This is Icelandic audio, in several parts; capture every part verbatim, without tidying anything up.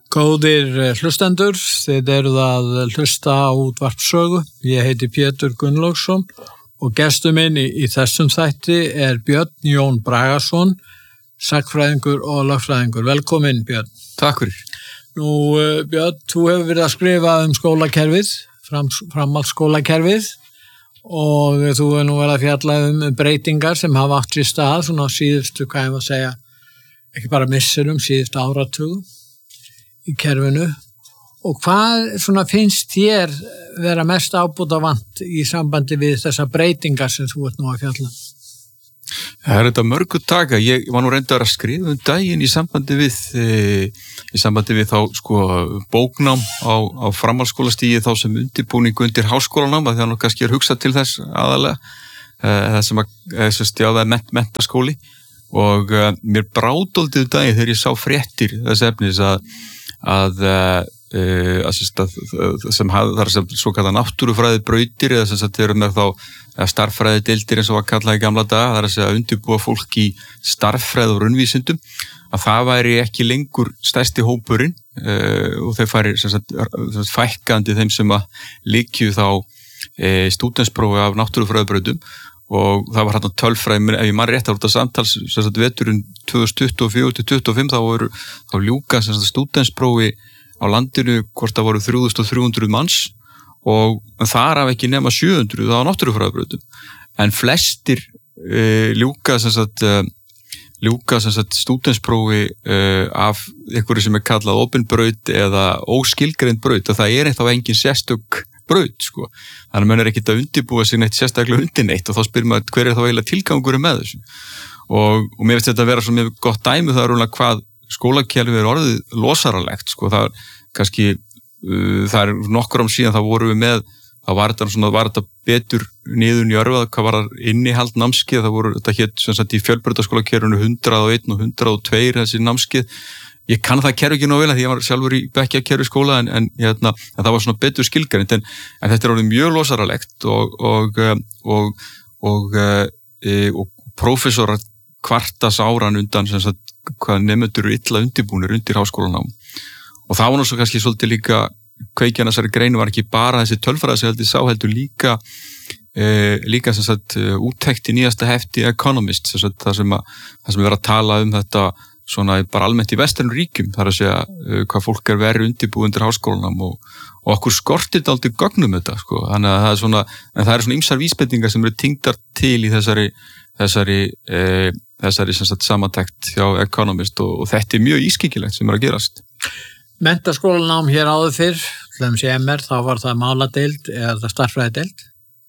Góðir hlustendur, þið eruð að hlusta á útvarp Sögu. Ég heiti Pétur Gunnlaugsson og gestur minn í, í þessum þætti er Björn Jón Bragason, sagnfræðingur og lögfræðingur. Velkomin, Björn. Takk fyrir. Nú, Björn, þú hefur verið að skrifa um skólakerfið, fram, framhaldsskólakerfið og þú hefur nú verið að fjalla um breytingar sem hafa átt sér stað, svona síðustu, hvað ég var að segja, ekki bara misserum, síðustu áratugum í kerfinu. Og hvað svona finnst þér vera mest ábótavant í sambandi við þessar breytingar sem þú ert nú að fjalla? Það er þetta mörgu taka. Ég var nú reyndar að skrifa um daginn í sambandi við e, í sambandi við þá sko bóknám á, á framhaldsskólastigi þá sem undirbúning undir háskólanám, að það nú kannski er hugsað til þess aðalega e, það sem að þess að það er ment, mentaskóli og e, mér brádóldið um daginn þegar ég sá fréttir þess efnis að að, uh, að, að sem hafði þar sem svo kallar náttúrufræði brautir eða sem þetta eru með þá starffræði deildir eins og að kalla í gamla daga, það er að segja að undirbúa fólk í starffræði og raunvísindum, að það væri ekki lengur stærsti hópurinn uh, og þeir færi sem sagt, sem sagt, fækkandi þeim sem að líkju þá uh, stúdentsprófi af náttúrufræði brautum. Og það var hérna tölfræði, ef ég man rétt á þetta samtals, sem sagt veturinn tvö þúsund tuttugu og fjögur til tuttugu og fimm, þá voru þá ljúka sem sagt stúdentsprófi á landinu, hvort það voru þrjú þúsund þrjú hundruð manns og þar af ekki nema sjö hundruð á náttúrufræðibrautum. En flestir e, ljúka sem sagt e, ljúka sem sagt stúdentsprófi e, af einhverju sem er kallað opin braut eða óskilgreind braut, að það er eitt af engin sérstök braut, sko. Þannig að mann er ekkert að undirbúa sig neitt sérstaklega undir neitt og þá spyrir maður hver er þá eiginlega tilgangurinn með þessu. Og, og mér finnst þetta að vera svo mjög gott dæmi það er rúlega hvað skólakerfið er orðið losaralegt, sko. Það er kannski, uh, það er nokkur ám síðan þá vorum við með, þá var þetta svona, var þetta betur niður njörfað, hvað var það innihald námskeið, það voru þetta hétt sem sagt í fjölbrautaskólakerfinu hundrað og einn og hundrað og tvö þessi námskeið. Ég kann það kerfi ekki nóg vel að því ég var sjálfur í bekkjakerfi skóla en, en, hérna, en það var svona betur skilgreind en, en þetta er orðið mjög losaralegt og, og, og, og, e, og prófessorar kvartas áran undan sem sagt, hvað nemendur eru illa undirbúnir undir háskólanám. Og það var nú svo kannski svolítið líka kveikjan þessari greinu var ekki bara þessi tölfræði sem heldur sá heldur líka e, líka sem sagt úttekt í nýjasta hefti Economist sem sagt, það sem að það sem er verið að tala um þetta svona bara almennt í vestrænum ríkjum, þar að segja uh, hvað fólk er verið undirbúið undir háskólanum og, og okkur skortir aldrei gögnum þetta, sko, þannig að það er svona en það eru svona ýmsar vísbendingar sem eru tengdar til í þessari þessari, eh, þessari sem sagt samantekt hjá Economist og, og þetta er mjög ískikilegt sem er að gerast. Menntaskólanám hér áður fyrr, til dæmis í M R, þá var það máladeild eða starffræðideild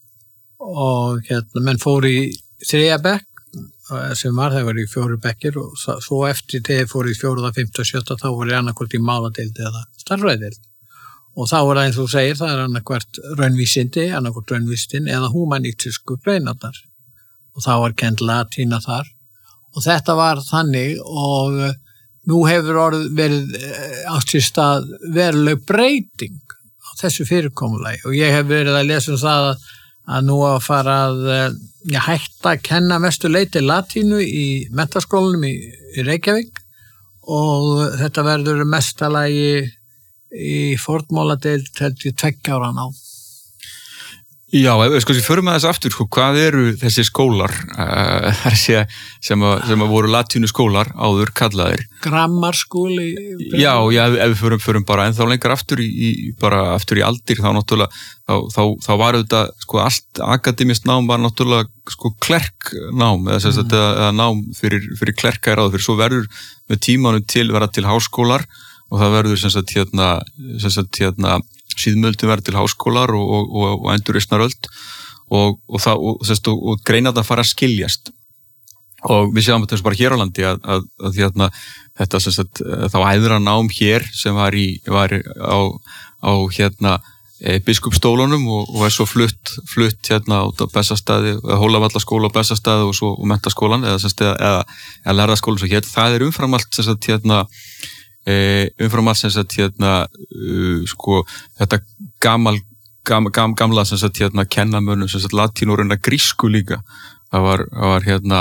og hérna menn fór í þriðja bekk sem var, það var í fjóru bekkir og svo eftir þegar fór í fjóruða, fimmta og sjötta þá voru annarkvort í máladeild eða starffræðideild og þá var það eins og þú segir, það er annarkvort raunvísindi, annarkvort raunvísindin eða humanístisku greinarnar og þá var kennd latína þar og þetta var þannig og nú hefur orð verið átt sér stað veruleg breyting á þessu fyrirkomulagi og ég hef verið að lesa um það að að nú að fara að ja, hætta að kenna mestu leyti latínu í menntaskólanum í, í Reykjavík og þetta verður mestalagi í fornmáladeild held ég tveggja ára ná. Já, ef við sko sem förum að þess aftur, sko, hvað eru þessi skólar uh, sem, að, sem að voru latínu skólar áður kallaðir? Grammarskóli? Já, já, ef við förum, förum bara ennþá lengur aftur í, í, bara aftur í aldir, þá náttúrulega, þá, þá, þá var þetta, sko, allt akademist nám var náttúrulega, sko, klerknám, eða sem sagt, mm. eða nám fyrir, fyrir klerka er áður fyrir, svo verður með tímanum til vera til háskólar og það verður sem sagt, hérna, sem sagt, hérna, síðmöldum verður til háskólar og, og, og, og endurreisnaröld og, og, það, og, og, og, og greina það fara að skiljast og við sjáum þetta bara hér á landi að, að, að hérna, þetta sem sagt, þá æðra nám hér sem var, í, var á, á hérna, e, biskupsstólunum og, og er svo flutt, flutt hérna át á Bessastaði, Hólavallaskóla á Bessastaði og svo og menntaskólan eða, eða, eða, eða lærðaskóla svo hér, það er umfram allt sem sagt, hérna Eh, umfram alls sem sagt hérna uh, sko þetta gamal, gam, gam, gamla sem sagt hérna kennamönnum sem sagt latínur en grísku líka það var, það var hérna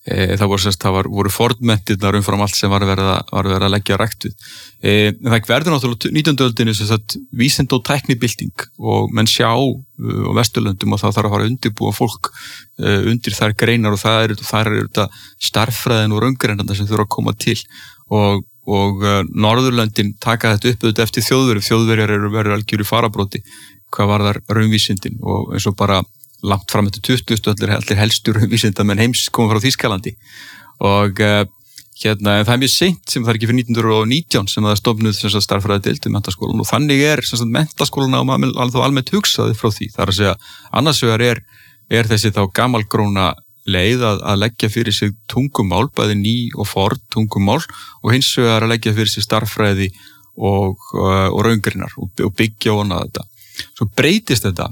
e, það voru, sérst, það var, voru fornmentirnar umfram allt sem var verið að, var verið að leggja rækt við. E, en það verður náttúrulega nítjándu öldinni sérst vísind- og tæknibylting og menn sjá uh, á Vesturlöndum og það þarf að fara að undirbúa fólk uh, undir þær greinar og það er, það er þetta starffræðin og raungreinarnar sem þurfa að koma til og, og uh, Norðurlöndin taka þetta upp auðvitað eftir þjóðverjum. Þjóðverjar eru verið algjör í farabróti hvað var þar raunvísindin og eins og bara langt fram eftir tuttugustu allir, allir helstu raunvísindamenn heims koma frá Þýskalandi og uh, hérna, en það er mjög seint sem það er ekki fyrir nítján hundruð og nítján sem það er stofnuð sem sagt starffræðideild í menntaskólan og þannig er sem sagt menntaskólan á alveg almennt hugsaði frá því. Það er að segja, annars vegar er, er þessi þá gamalgróna leið að, að leggja fyrir sig tungumál, bæði ný og forn tungumál og hins vegar að leggja fyrir sig starffræði og, uh, og raungreinar og, og byggja hana þetta. Svo breytist þetta.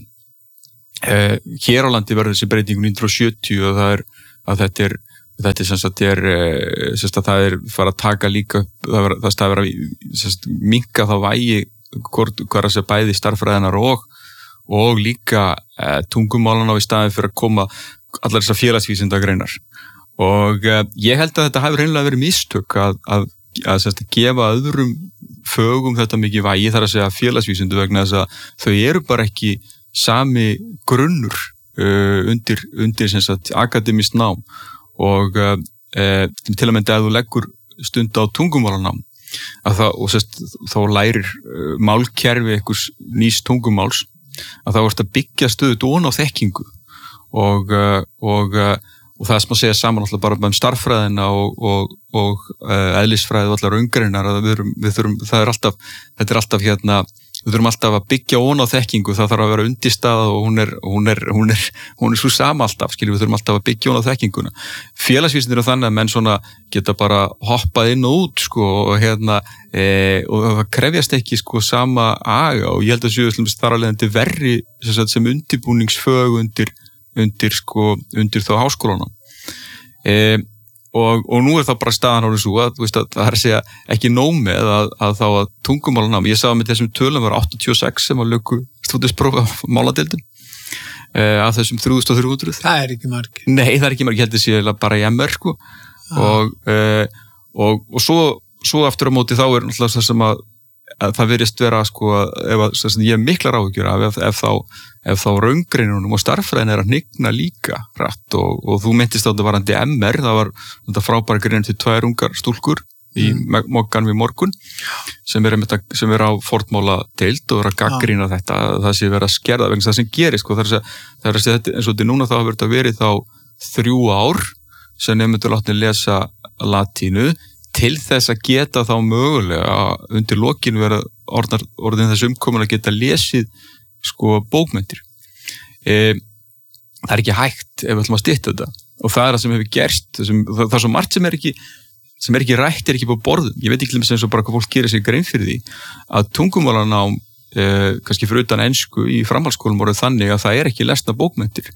Uh, hér á landi verður þessi breyting nítján hundruð og sjötíu og það er að þetta er þetta er sem sagt er, sem sagt, það er fara að taka líka það er það er að minnka það vægi hvort hvað að segja bæði starffræðinar og og líka eh, tungumálan á í staðin fyrir að koma allar þessar félagsvísindagreinar og eh, ég held að þetta hafi reynilega verið mistök að, að, að, að, að gefa öðrum fögum þetta mikið vægi þar að segja félagsvísindu vegna þess að þau eru bara ekki sami grunnur uh, undir, undir sem sagt akademískt nám og uh, uh, til að mynda að þú leggur stund á tungumálanám að það, og sérst, þá lærir uh, málkerfi einhvers nýs tungumáls að það vorst að byggja stöðut ón á þekkingu og, uh, og, uh, og það sem að segja saman alltaf bara um starffræðina og, og, og uh, eðlisfræði og allar raungreinar að við þurfum, við þurfum, það er alltaf, þetta er alltaf hérna við þurfum alltaf að byggja ón á þekkingu, það þarf að vera undirstaða og hún er, hún er, hún er, hún er svo sama alltaf, skiljum við þurfum alltaf að byggja ón á þekkinguna. Félagsvísindir er þannig að menn svona geta bara hoppað inn og út, sko, og hérna, e, og það krefjast ekki, sko, sama aga og ég held að séu þar alveg endur verri sem, sem undirbúningsfög undir, undir, sko, undir þá háskólana. E, Og, og nú er það bara staðan árið svo að, veist, að það er að segja ekki nóg með að, að þá að tungumálanám, ég sagði með þessum tölum var áttatíu og sex sem var löku stúdinspróf af máladeildum eh, að þessum þrjú þúsund þrjú hundruð. Það er ekki margir. Nei, það er ekki margir, ég held að sé bara í M R sko ah. og, eh, og, og svo, svo aftur á móti þá er náttúrulega það sem að, að það virðist vera sko ef að, sem ég er miklar áhyggjur af ef, ef þá ef þá raungreinunum og starffræðin er að hnigna líka rætt og, og þú myndist á þetta varandi M R, það var þetta frábæra grein til tvær ungar stúlkur í mm. mokkan við morgun sem er, sem er á fornmála deild og er að gagnrýna ah. þetta, það sé verið að skerða vegna það sem gerist, sko, það er að, það er að segja þetta eins og þetta núna þá hefur þetta verið þá þrjú ár sem nefndur látni lesa latínu til þess að geta þá mögulega undir lokinu vera orðin þess umkomin að geta lesið sko bókmenntir. E, það er ekki hægt ef við ætlum að stytta þetta og það er það sem hefur gerst, sem, það, það er svo margt sem er ekki, sem er ekki rætt, er ekki på borðum. Ég veit ekki eins og bara hvað fólk gerir sig grein fyrir því að tungumálanám, e, kannski fyrir utan ensku í framhaldsskólum voru þannig að það er ekki lesna bókmenntir.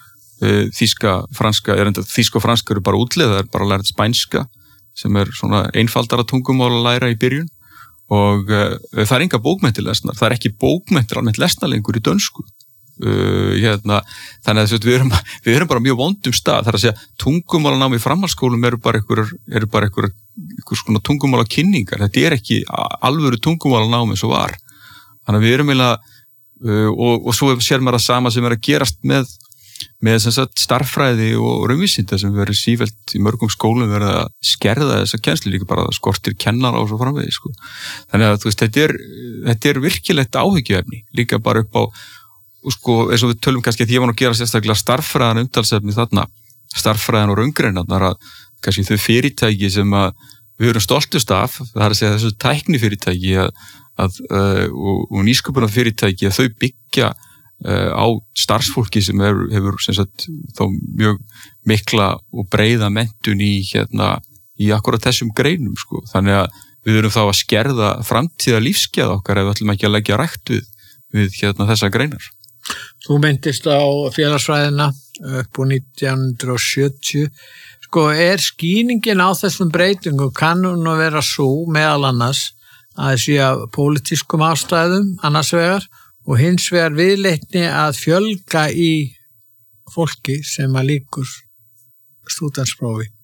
E, þýska, franska, er enda þýska og franska eru bara útleið, það er bara að læra spænska sem er svona einfaldara tungumál að læra í byrjun og uh, það er enga bókmenntir lesnar, það er ekki bókmenntir almennt lesnar lengur í dönsku uh, hérna, þannig að við erum, við erum bara mjög vondum stað, það er að segja tungumálanám í framhaldsskólum eru bara einhver, eru bara einhver, einhver svona tungumálakinningar, þetta er ekki alvöru tungumálanám eins og var, þannig að við erum eiginlega uh, og, og svo sér maður að sama sem er að gerast með með sem sagt starffræði og raunvísinda sem verður sífellt í mörgum skólum verður að skerða þessa kennslu líka bara skortir kennara og svo framvegis sko. Þannig að þú veist, þetta er, þetta er virkilegt áhyggjuefni, líka bara upp á sko, eins og við tölum kannski að ég var nú að gera sérstaklega starffræðan umtalsefni þarna, starffræðan og raungreinarnar að kannski þau fyrirtæki sem að við erum stoltust af, það er að segja þessu tækni fyrirtæki að, að, uh, og, og nýsköpunar fyrirtæki að þau byggja á starfsfólki sem er, hefur sem sagt, þá mjög mikla og breiða menntun í, hérna, í akkurat þessum greinum. Sko. Þannig að við erum þá að skerða framtíða lífsgæða okkar ef við ætlum ekki að leggja rækt við, við hérna, þessa greinar. Þú myndist á félagsfræðina upp úr nítján hundruð og sjötíu. Sko, er skýningin á þessum breytingum kann hún að vera svo meðal annars að sé af pólitískum ástæðum annars vegar og hins vegar viðleitni að fjölga í fólki sem að líkur stúdentsprófi.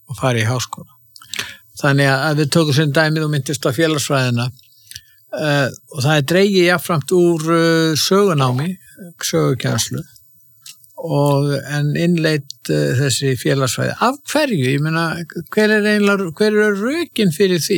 og fara í háskóla. Þannig að við tökum sem dæmið og myndist á félagsfræðina uh, og það er dregið jafnframt úr uh, sögunámi, sögukenslu og en innleitt uh, þessi félagsfræði. Af hverju? Ég meina, hver er einlega, hver er rökin fyrir því?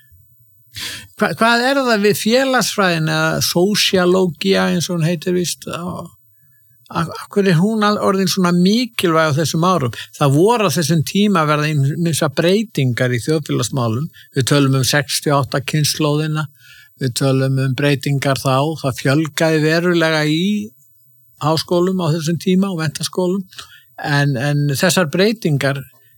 Hva, hvað er það við félagsfræðin eða sósialógía eins og hún heitir víst á Akkur er hún orðin svona mikilvæg á þessum árum. Það voru á þessum tíma að verða ýmsar breytingar í þjóðfélagsmálum. Við tölum um sextíu og átta kynslóðina, við tölum um breytingar þá, það fjölgaði verulega í háskólum á þessum tíma og menntaskólum, en, en þessar breytingar,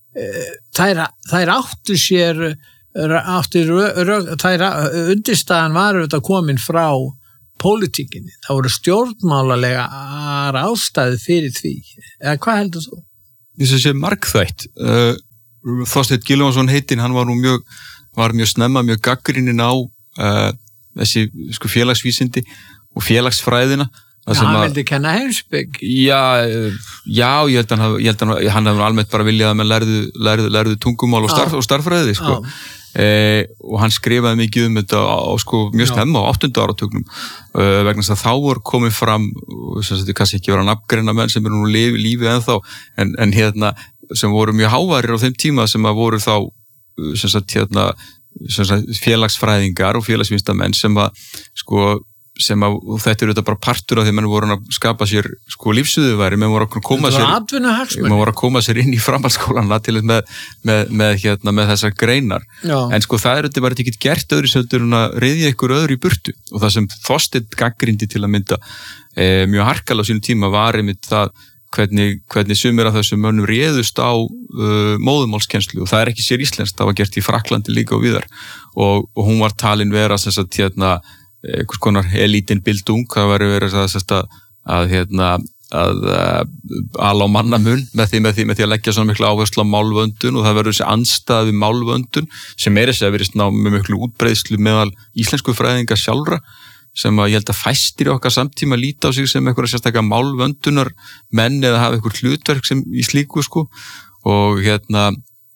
þær, þær áttu sér, áttu, þær undirstaðan var auðvitað komin frá pólitíkinni, það voru stjórnmálalega ástæði fyrir því, eða hvað heldur þú? Þess að sé margþætt uh, Þorsteinn Gylfason heitinn, hann var nú mjög var mjög snemma, mjög gagnrýninn á uh, þessi sko, félagsvísindi og félagsfræðina. Já, hann vildi kenna heimspeki. Já, já, ég held að hann, ég held að hann hefur almennt bara viljað að menn lærðu, lærðu, lærðu tungumál og, starf, og starffræði, sko. Eh, og hann skrifaði mikið um þetta á, á sko, mjög snemma á áttunda áratugnum uh, vegna þess að þá voru komið fram sem þetta kannski ekki vera nafngreina menn sem eru nú lífi, lífi ennþá en, en hérna sem voru mjög háværir á þeim tíma sem að voru þá sem sagt, hérna, sem sagt, félagsfræðingar og félagsvísindamenn sem að sko sem að, og þetta er auðvitað bara partur af því að menn voru að skapa sér sko lífsviðurværi, menn voru að koma sér menn voru að koma sér inn í framhaldsskólana til með, með, með, hérna, með þessar greinar. Já. En sko það er auðvitað bara ekki gert öðru söldur en að reyðja ykkur öðru í burtu og það sem Þorsteinn gagnrýndi til að mynda e, mjög harkalega á sínum tíma var einmitt það hvernig, hvernig sumir af þessum mönnum réðust á uh, móðumálskenslu og það er ekki sér íslenskt, það var gert í Frakklandi líka og víðar og, og hún var talin vera sem sagt hérna einhvers konar elítin bildung, það væri verið að, að, að, hérna, að, að ala á mannamun með því, með, því, með því að leggja svona miklu áherslu á málvöndun og það verður þessi andstæð við málvöndun sem er þess að verið með miklu útbreiðslu meðal íslensku fræðinga sjálfra sem að ég held að fæstir í okkar samtíma líta á sig sem einhverja sérstaklega málvöndunar menn eða hafa einhver hlutverk sem í slíku sko og hérna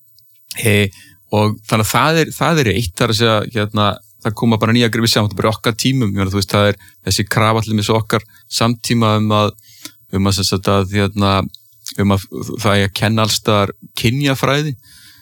he, og þannig að það er, það er eitt þar að segja hérna það koma bara nýja grifir saman, það er bara okkar tímum, þú veist, það er þessi krafallumis okkar samtíma um að, um að, að, að, hérna, um að það er að kenna allstaðar kynjafræði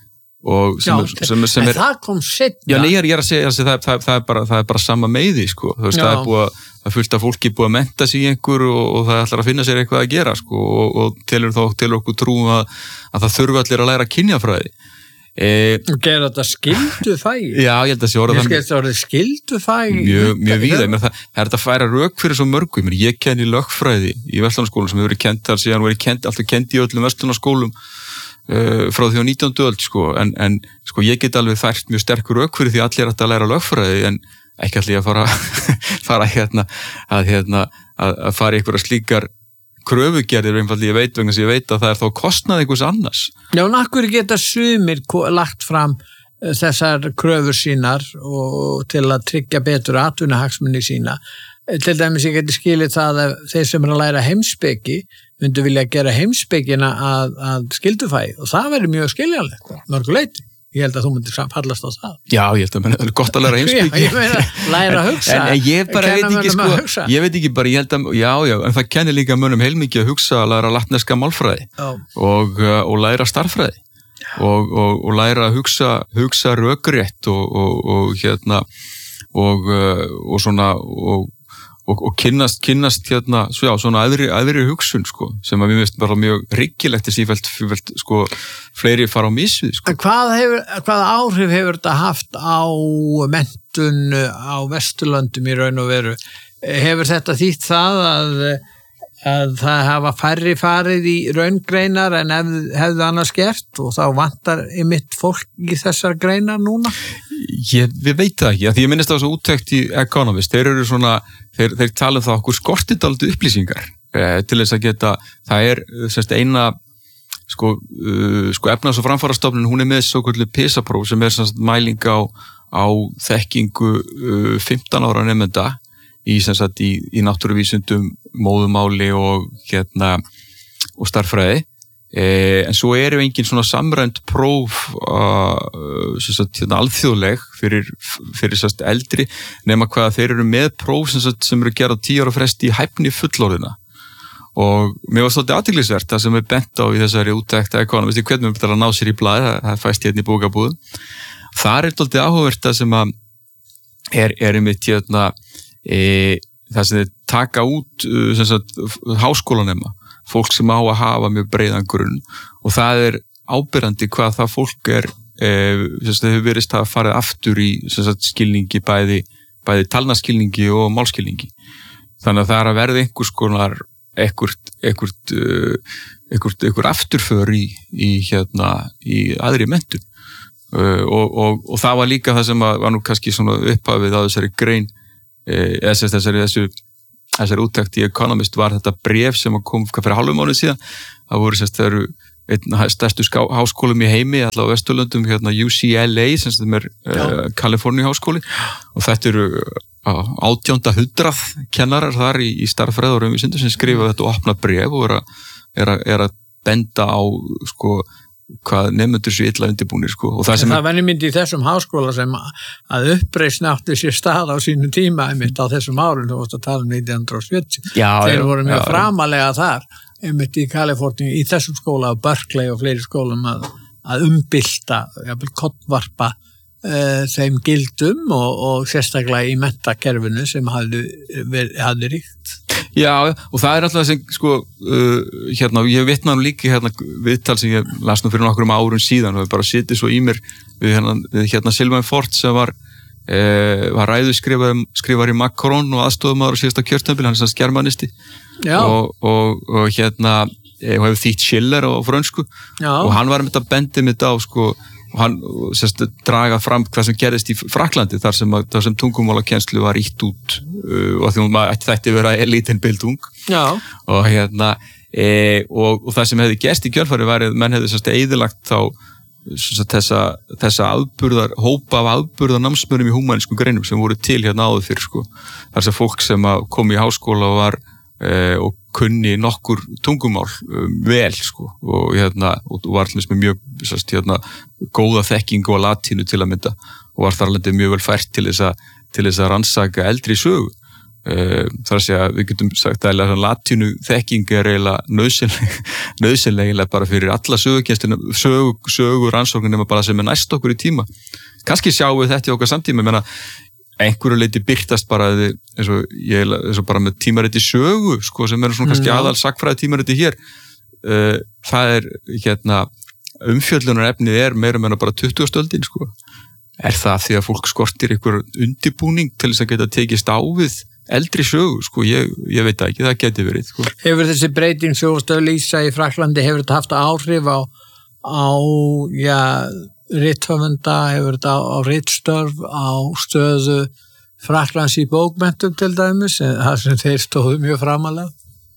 og sem, já, sem, sem, sem en er... það kom setna. Já, nei, ég er að segja, það, það, það, er bara, það er bara sama meiði, sko, þú veist, já. það er búið að, það fullt af fólki búið að mennta sig í einhver og, og það ætlar að finna sér eitthvað að gera, sko, og, og telur þá til okkur trúum að, að það þurfa allir að læra kynjafræði. Eh, Gerða þetta skildufægi? Já, ég held að sé orða það. Ég skilst orðið skildufægi? Mjög, mjög víða. Það, það er þetta að færa rök fyrir svo mörgu. Ég, ég kenni lögfræði í Verslunarskólum sem hefur verið kent þar síðan verið kent, alltaf kent í öllum Verslunarskólum uh, frá því á nítjándu öld, sko. En, en sko, ég get alveg fært mjög sterk rök fyrir því allir ætti að læra lögfræði en ekki allir að fara, fara hérna, að, hérna, að, að fara í einhverja slíkar kröfugerðir einfaldi, ég veit vegna sem ég veit að það er þá kostnað einhvers annars. Já, en akkur geta sumir lagt fram þessar kröfur sínar og til að tryggja betur atvinnuhagsmuni sína. Til dæmis ég geti skilið það að þeir sem er að læra heimspeki myndu vilja gera heimspekina að, að skildufægi og það verður mjög skiljanlegt, mörguleiti. Ég held að þú myndir fallast á það. Já, ég held að það er gott að læra heimspeki. Já, ég meina, læra að hugsa. En, en ég bara veit ekki, sko, ég veit ekki bara, ég held að, já, já, en það kennir líka mönnum heilmikið að hugsa að læra latneska málfræði og, og læra starffræði og, og, og læra að hugsa, hugsa rökrétt og, og, og hérna, og, og svona, og og, og kynnast, kynnast hérna, svo já, svona aðri, aðri hugsun, sko, sem að við veist bara mjög ryggilegt í sífellt, sífellt, sko, fleiri fara á misvið, sko. Hvað hefur, hvað áhrif hefur þetta haft á menntun á Vesturlöndum í raun og veru? Hefur þetta þýtt það að, að það hafa færri farið í raungreinar en hef, hefðu annars gert og þá vantar einmitt fólk í þessar greinar núna? Ég, við veit það ekki, því ég minnist það svo úttekt í Economist, þeir eru svona, þeir, þeir tala um það okkur skortið aldrei upplýsingar eh, til þess að geta, það er semst eina, sko, uh, sko efnaðs- og framfarastofnun, hún er með svo kvöldu PISA-próf sem er semst mæling á, á þekkingu uh, fimmtán ára nemenda í, semst, í, í náttúruvísundum, móðumáli og, hérna, og starffræði Eh, en svo eru engin svona samræmt próf uh, sem sagt, hérna, alþjóðleg fyrir, fyrir sérst, eldri nema hvað þeir eru með próf sem, sagt, sem eru gerað tíu ára fresti í hæfni fullorðina og mér var svolítið athyglisvert það sem er bent á í þessari úttekt Economist, hvernig við byrjar að ná sér í blaði það fæst hérna í bókabúðum það er svolítið áhugavert það sem að er, er einmitt hérna, e, það sem þeir taka út sem sagt, háskólanema fólk sem á að hafa mjög breiðan grunn og það er ábyrrandi hvað það fólk er eh, þau hefur verið að fara aftur í sagt, skilningi bæði, bæði talnaskilningi og málskilningi þannig að það er að verða einhvers konar einhvert, einhvert, uh, einhvert, einhvert afturför í, í, hérna, í aðri menntun uh, og, og, og það var líka það sem var nú kannski svona upphafið á þessari grein eh, eða þessari þessu þessari úttekt í Economist var þetta bréf sem kom fyrir hálfum mánuð síðan það voru sérst það eru einn stærstu háskólum í heimi allavega á Vesturlöndum hérna U C L A sem þetta er uh, Kaliforníu háskóli og þetta eru uh, átjánda hundrað kennarar þar í, í starffræði og raunvísindum sem skrifa þetta og opna bréf og er að, er að, er að benda á sko hvað nefnendur svo illa undirbúnir sko. Og það, það var myndi í þessum háskóla sem að uppreisn átti sér stað á sínum tíma einmitt á þessum árun, þú varst að tala um nítján hundruð sjötíu já, þeir já, voru mjög já. framalega þar einmitt í Kaliforníu, í þessum skóla og Berkeley og fleiri skólum að, að umbylta, jafnvel kollvarpa uh, þeim gildum og, og sérstaklega í menntakerfinu sem hafði, hafði ríkt Já, og það er alltaf sem, sko, uh, hérna, ég vitnaði nú líka hérna viðtal sem ég las nú fyrir nokkrum árum síðan og ég bara sitið svo í mér við hérna, við hérna Sylvain Fort sem var, eh, var ræðu skrifar, skrifar í Macron og aðstofamaður á síðasta kjörtímabil, hann er svona germanisti og, og, og hérna, og hefur þýtt Schiller á frönsku Já. Og hann var með þetta bendið mitt á, sko, og hann sérst draga fram hvað sem gerðist í Frakklandi þar sem, þar sem tungumálakennslu var ítt út uh, og því hún ætti vera elitenbildung og hérna e, og, og það sem hefði gerst í kjölfari var að menn hefði sérst eyðilagt þá sérst, þessa, þessa aðburðar, hópa af aðburðar námsmönnum í húmanískum greinum sem voru til hérna áður fyrir sko. Þar sem fólk sem kom í háskóla og var e, og kunni nokkur tungumál um, vel sko og hérna og var allmis með mjög sérst, hérna, góða þekkingu á latínu til að mynda og var þar alveg mjög vel fært til þess að, til þess að rannsaka eldri sögu uh, þar að segja við getum sagt að latínu þekking er eiginlega nöðsynleg, nöðsynleg bara fyrir alla sögukennsluna sögu, sögu rannsóknir nema bara sem er næst okkur í tíma kannski sjáum við þetta í okkar samtíma menna einhverju leiti byrtast bara eins og, ég, eins og bara með tímariti sögu sko, sem er svona kannski mm. aðal sagfræði tímariti hér uh, það er hérna umfjöllunar efnið er meira meina bara tuttugustu öldin sko. Er það því að fólk skortir einhver undirbúning til þess að geta tekist á við eldri sögu sko, ég, ég veit ekki, það geti verið sko. Hefur þessi breyting sjóðstöð lýsa í Frakklandi, hefur þetta haft áhrif á, á já rithöfunda, hefur þetta á, á rithstörf, á stöðu Frakklands í bókmenntum til dæmis, það sem þeir stóðu mjög framalega?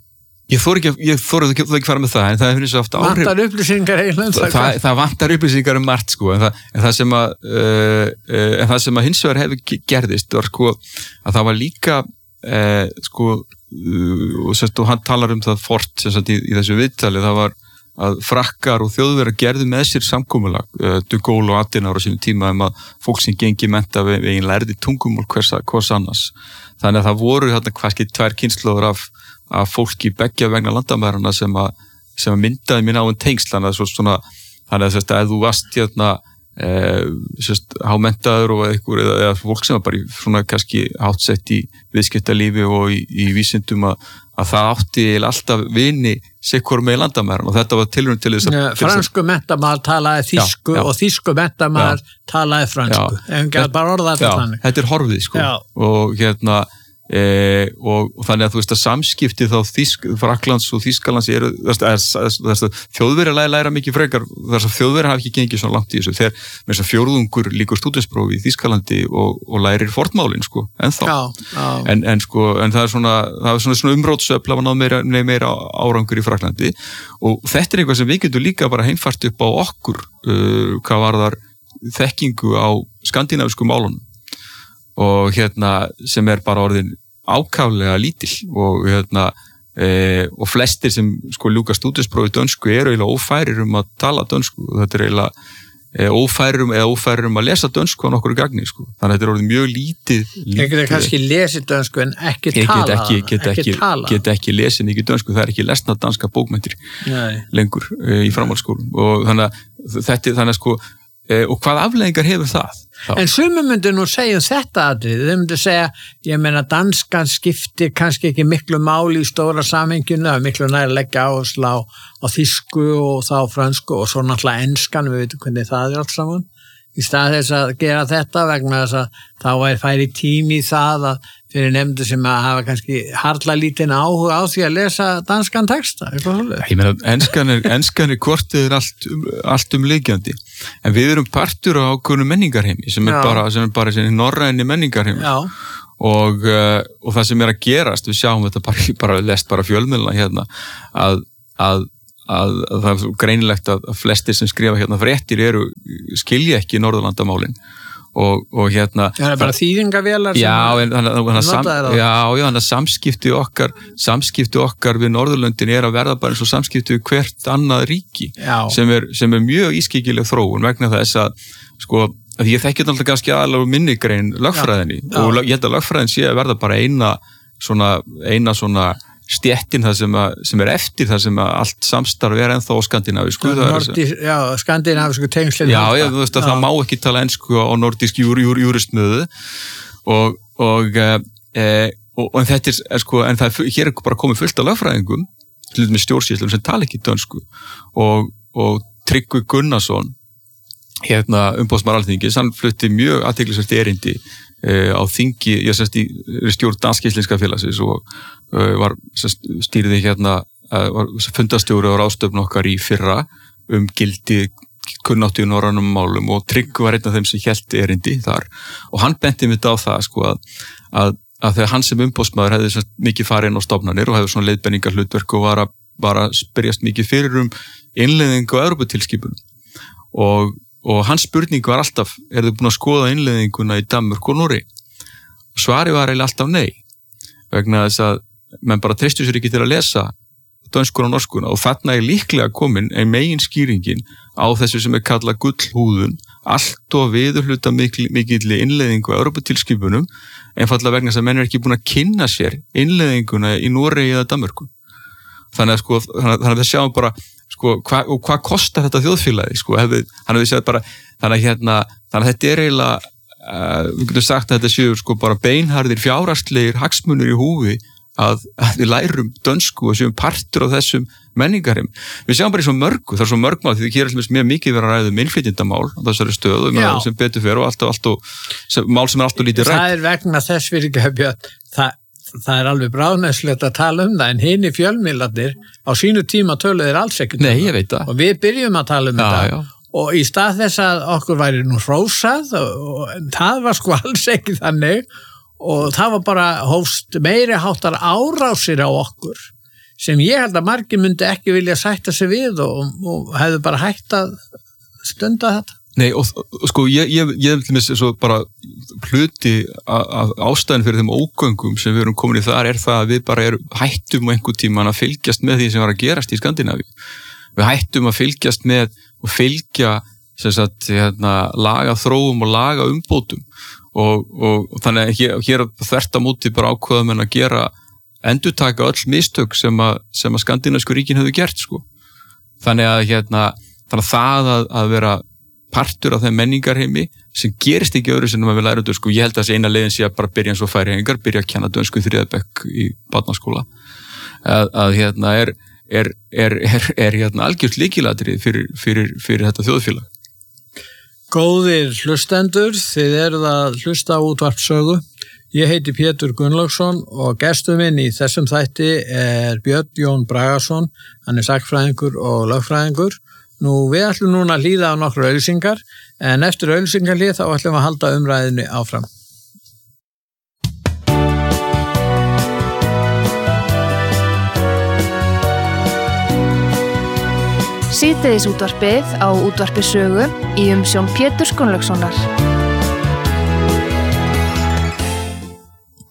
Ég þóri ekki, ég þóri ekki, ekki fara með það, en það hefur eins og ofta áhrif. Vantar upplýsingar eiginlega? Það, það, það vantar upplýsingar um margt sko, en það, en það sem að, uh, uh, en það sem að hins vegar hefur gerðist var sko að það var líka, uh, sko, uh, og, sérst, og hann talar um það Fort sérst, í, í þessu viðtali, það var að Frakkar og Þjóðverjar gerðu með sér samkomulag, uh, De Gaulle og Adenauer á sínum tíma um að fólk sem gengi mennta við eigin lærði tungumál hvers, hvers annars. Þannig að það voru þarna kannski tvær kynslóður af, af fólki beggja vegna landamærarna sem að, sem að myndaði mér náinn tengsl, þannig að svona, þannig að sérst, að þú varst hérna eh, sérst, hámentaður og eitthvað, eða, eða fólk sem var bara í svona kannski hátsett í viðskiptalífi og í, í vísindum að, að það átti alltaf vini sikkur með landamæran og þetta var tilraun til þess að... Ja, fransku mentamál talaði þýsku já, já. Og þýsku mentamál talaði fransku. En ekki bara orða þetta þannig. Þetta er horfið sko. Já. Og hérna e, og, og þannig að þú veist að samskipti þá Þýsk, Frakklands og Þýskalands eru þess að Þjóðverjar læra, læra mikið frekar þess að Þjóðverjar hafa ekki gengið svona langt í þessu þegar með þess að fjórðungur líkur stúdentsprófi í Þýskalandi og, og lærir fornmálin sko, ennþá en, en sko, en það er svona það er svona, svona umrótsöfl að náða meira, meira árangur í Frakklandi og þetta er eitthvað sem við getum líka bara heimfært upp á okkur uh, hvað var þar þekkingu á skandinavísku málunum og hérna sem er bara orðin ákaflega lítil og hérna eh, og flestir sem sko ljúka stúdentsprófi dönsku eru eiginlega ófærir um að tala dönsku og þetta er eiginlega eh, ófærir um, eða ófærir um að lesa dönsku á nokkru gagni sko. Þannig að þetta er orðið mjög lítið. Ég get kannski lesið dönsku en ekki tala. Ég get ekki, get ekki, ekki, get ekki lesið mikið dönsku, það er ekki lesna danska bókmenntir Nei. lengur eh, í framhaldsskólum og þannig að þetta þannig að sko eh, og hvað afleiðingar hefur það? Þá. En sumir myndu nú segja um þetta atrið, þau myndu segja, ég meina danskan skiptir kannski ekki miklu máli í stóra samhenginu, það er miklu nær að leggja áherslu á, á þýsku og þá fransku og svo náttúrulega enskan, við veitum hvernig það er allt saman, í stað þess að gera þetta vegna þess að þá er færi tími í það að fyrir nefndu sem að hafa kannski harla lítinn áhuga á því að lesa danskan texta, eitthvað svolítið. Ég meina, enskan er, enskan er kortið er allt, um, allt umleikjandi, en við erum partur á ákveðnu menningarheimi sem er Já. bara, sem er bara sem norræni menningarheimi og, uh, og það sem er að gerast, við sjáum þetta bara, bara lest bara fjölmiðluna hérna, að, að, að, að það er greinilegt að flestir sem skrifa hérna fréttir eru, skilja ekki Norðurlandamálin. Og, og hérna það er bara þýðingavélar já, en þannig sam, já, já, að samskipti okkar samskipti okkar við Norðurlöndin er að verða bara eins og samskipti við hvert annað ríki sem er, sem er mjög ískikileg þróun vegna þess að sko, að ég þekki alltaf kannski aðalega minni grein lögfræðinni já, já. og ég held að lögfræðin sé að verða bara eina svona, eina svona stéttin það sem, að, sem er eftir það sem að allt samstarf er ennþá á skandinavísku Já, skandinavísku tengslinn Já, ég, þú veist að já. það má ekki tala ensku á nordísk júr, júr, júristmöðu og, og, e, og, og en þetta er sko, en það er, hér er bara komið fullt af lögfræðingum til með stjórnsýslum sem tala ekki dönsku og, og Tryggvi Gunnarsson hérna umbóðsmaður Alþingis, hann flutti mjög athyglisvert erindi uh, á þingi, ég sérst í stjórn dansk-íslenska félagsins og uh, var sérst, stýrði hérna uh, var fundastjóri á ráðstöfn okkar í fyrra um gildi kunnáttu í norrænum málum og Tryggvi var einn af þeim sem hélt erindi þar og hann benti mitt á það sko að, að, að þegar hann sem umbóðsmaður hefði sérst, mikið farið inn á stofnanir og hefði svona leiðbenningar hlutverk og var að, var að spyrjast mikið fyrir um innleiðingu á Evróputilskipunum og og hans spurning var alltaf, er þið búin að skoða innleiðinguna í Danmörku og Noregi? Svari var eiginlega alltaf nei, vegna þess að menn bara treystu sér ekki til að lesa dönskuna og norskuna og þarna er líklega komin ein megin skýringin á þessu sem er kallað gullhúðun, allt og viðurhluta mikil, mikilli innleiðingu á Evróputilskipunum, einfallega vegna þess að menn er ekki búin að kynna sér innleiðinguna í Noregi eða Danmörku. Þannig að sko, þannig að við sjáum bara sko, hva, og hvað kostar þetta þjóðfélagi sko, hefði, hann hefði segjað bara þannig að hérna, þannig að þetta er eiginlega uh, við getum sagt að þetta séu sko bara beinharðir fjárhagslegir hagsmunir í húfi að, að við lærum dönsku og séum partur á þessum menningarheim. Við sjáum bara í svo mörgu, það er svo mörgmál því við gerum alltaf mjög mikið verið að ræða um innflytjendamál á þessari stöðu sem betur fer og allt og allt og sem, mál sem er allt og lítið rætt. Það er vegna þess fyrir ekki að björn, það það er alveg bráðnæslegt að tala um það en hinn í fjölmiðlarnir á sínu tíma töluðir alls ekkert Nei, ég veit það. Og við byrjum að tala um já, þetta já. og í stað þess að okkur væri nú hrósað og, og það var sko alls ekki þannig og það var bara hófst meiri háttar árásir á okkur sem ég held að margir myndi ekki vilja sætta sig við og, og hefðu bara hægt að stunda þetta. Nei, og, og sko, ég, ég, ég til mér svo bara hluti af ástæðin fyrir þeim ógöngum sem við erum komin í þar er það að við bara erum hættum á einhver tíman að fylgjast með því sem var að gerast í Skandinavíu. Við hættum að fylgjast með og fylgja sem sagt, hérna, laga þróum og laga umbótum og, og, og þannig að hér, hér þvert á móti bara ákveðum en að gera endurtaka öll mistök sem að, sem að skandinavísku ríkin hefur gert sko. Þannig að hérna, þannig að það að, að vera partur af þeim menningarheimi sem gerist ekki öðru sem við lærum dönsku. Ég held að þessi eina leiðin sé að bara byrja eins og færeyingar, byrja að kenna dönsku í þriðja bekk í barnaskóla. Að, að hérna er, er, er, er, er hérna algjört lykilatriði fyrir, fyrir, fyrir þetta þjóðfélag. Góðir hlustendur, þið eruð að hlusta á útvarpssögu. Ég heiti Pétur Gunnlaugsson og gestur minn í þessum þætti er Björn Jón Bragason, hann er sagnfræðingur og lögfræðingur. Nú, við ætlum núna að hlýða á nokkru auglýsingar, en eftir auglýsingarlið þá ætlum við að halda umræðinni áfram. Síðdegis útvarpið á útvarpi sögu í umsjón Péturs Gunnlaugssonar.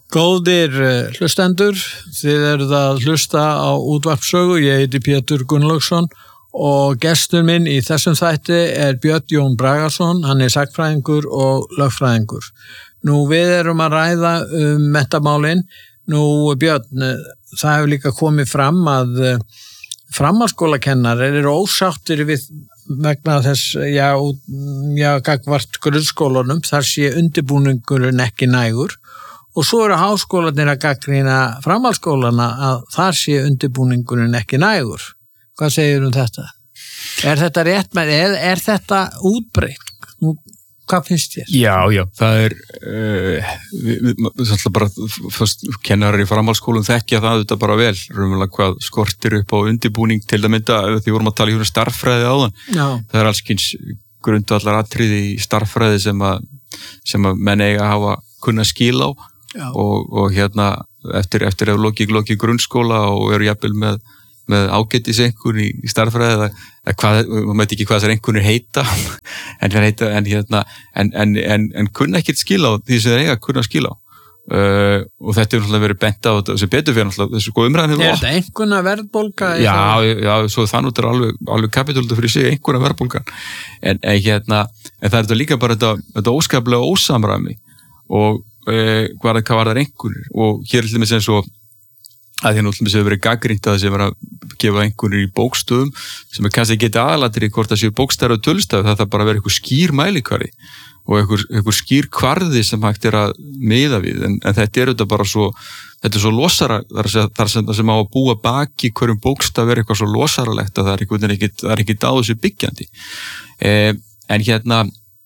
Góðir hlustendur, þið eruð að hlusta á útvarpssögu, ég heiti Pétur Gunnlaugsson og gestur minn í þessum þætti er Björn Jón Bragason, hann er sagnfræðingur og lögfræðingur. Nú við erum að ræða um menntamálin, nú Björn, það hefur líka komið fram að framhaldsskólakennarar eru ósáttir við vegna þess, já, já, gagvart grunnskólanum, þar sé undirbúningurinn ekki nægur. Og svo eru háskólarnir að gagnrýna framhaldsskólana að þar sé undirbúningurinn ekki nægur. Hvað segir um þetta? Er þetta rétt með, er, er þetta útbreytt? Hvað finnst þér? Já, já, það er, uh, við, við ætlum bara, fyrst kennarar í framhaldsskólum þekkja það þetta bara vel, raunverulega hvað skortir upp á undirbúning til að mynda, því vorum að tala í hún starffræði áðan. Já. Það er allskyns grundvallar atriði í starffræði sem að, sem að menn eiga að hafa kunna skil á. Og, og hérna eftir, eftir að loki, loki grunnskóla og eru jafnvel með, með ágætiseinkunn í, í starffræði eða, eða hvað, maður veit ekki hvað þessar einkunnir heita en, heita, en, hérna, en, en, en, en kunna ekkert skil á því sem þeir eiga að kunna skil á uh, og þetta er náttúrulega verið bent á þessi betur fyrir náttúrulega, þessu góð umræðan hefur Er þetta einkunna verðbólga? Já, já, svo þannig er alveg, alveg kapitúlda fyrir sig einkunna verðbólgan en, en hérna, en það er þetta líka bara þetta, þetta óskaplega ósamræmi og hvað, hvað var það einhvernir og hér er til dæmis eins og að því að náttúrulega hefur verið gagnrýnt að þessi var að gefa einhvernir í bókstöðum sem er kannski ekki aðalatir í hvort það séu bókstafur og tölustafur, það þarf bara að vera einhver skýr mælikvarði og einhver, einhver skýr kvarði sem hægt er að miða við en, en þetta er þetta bara svo þetta er svo losara, þar sem, sem á að búa baki hverjum bókstaf er eitthvað svo losaralegt að það er ekkert, það er ekkert á þessu byggjandi eh, en hérna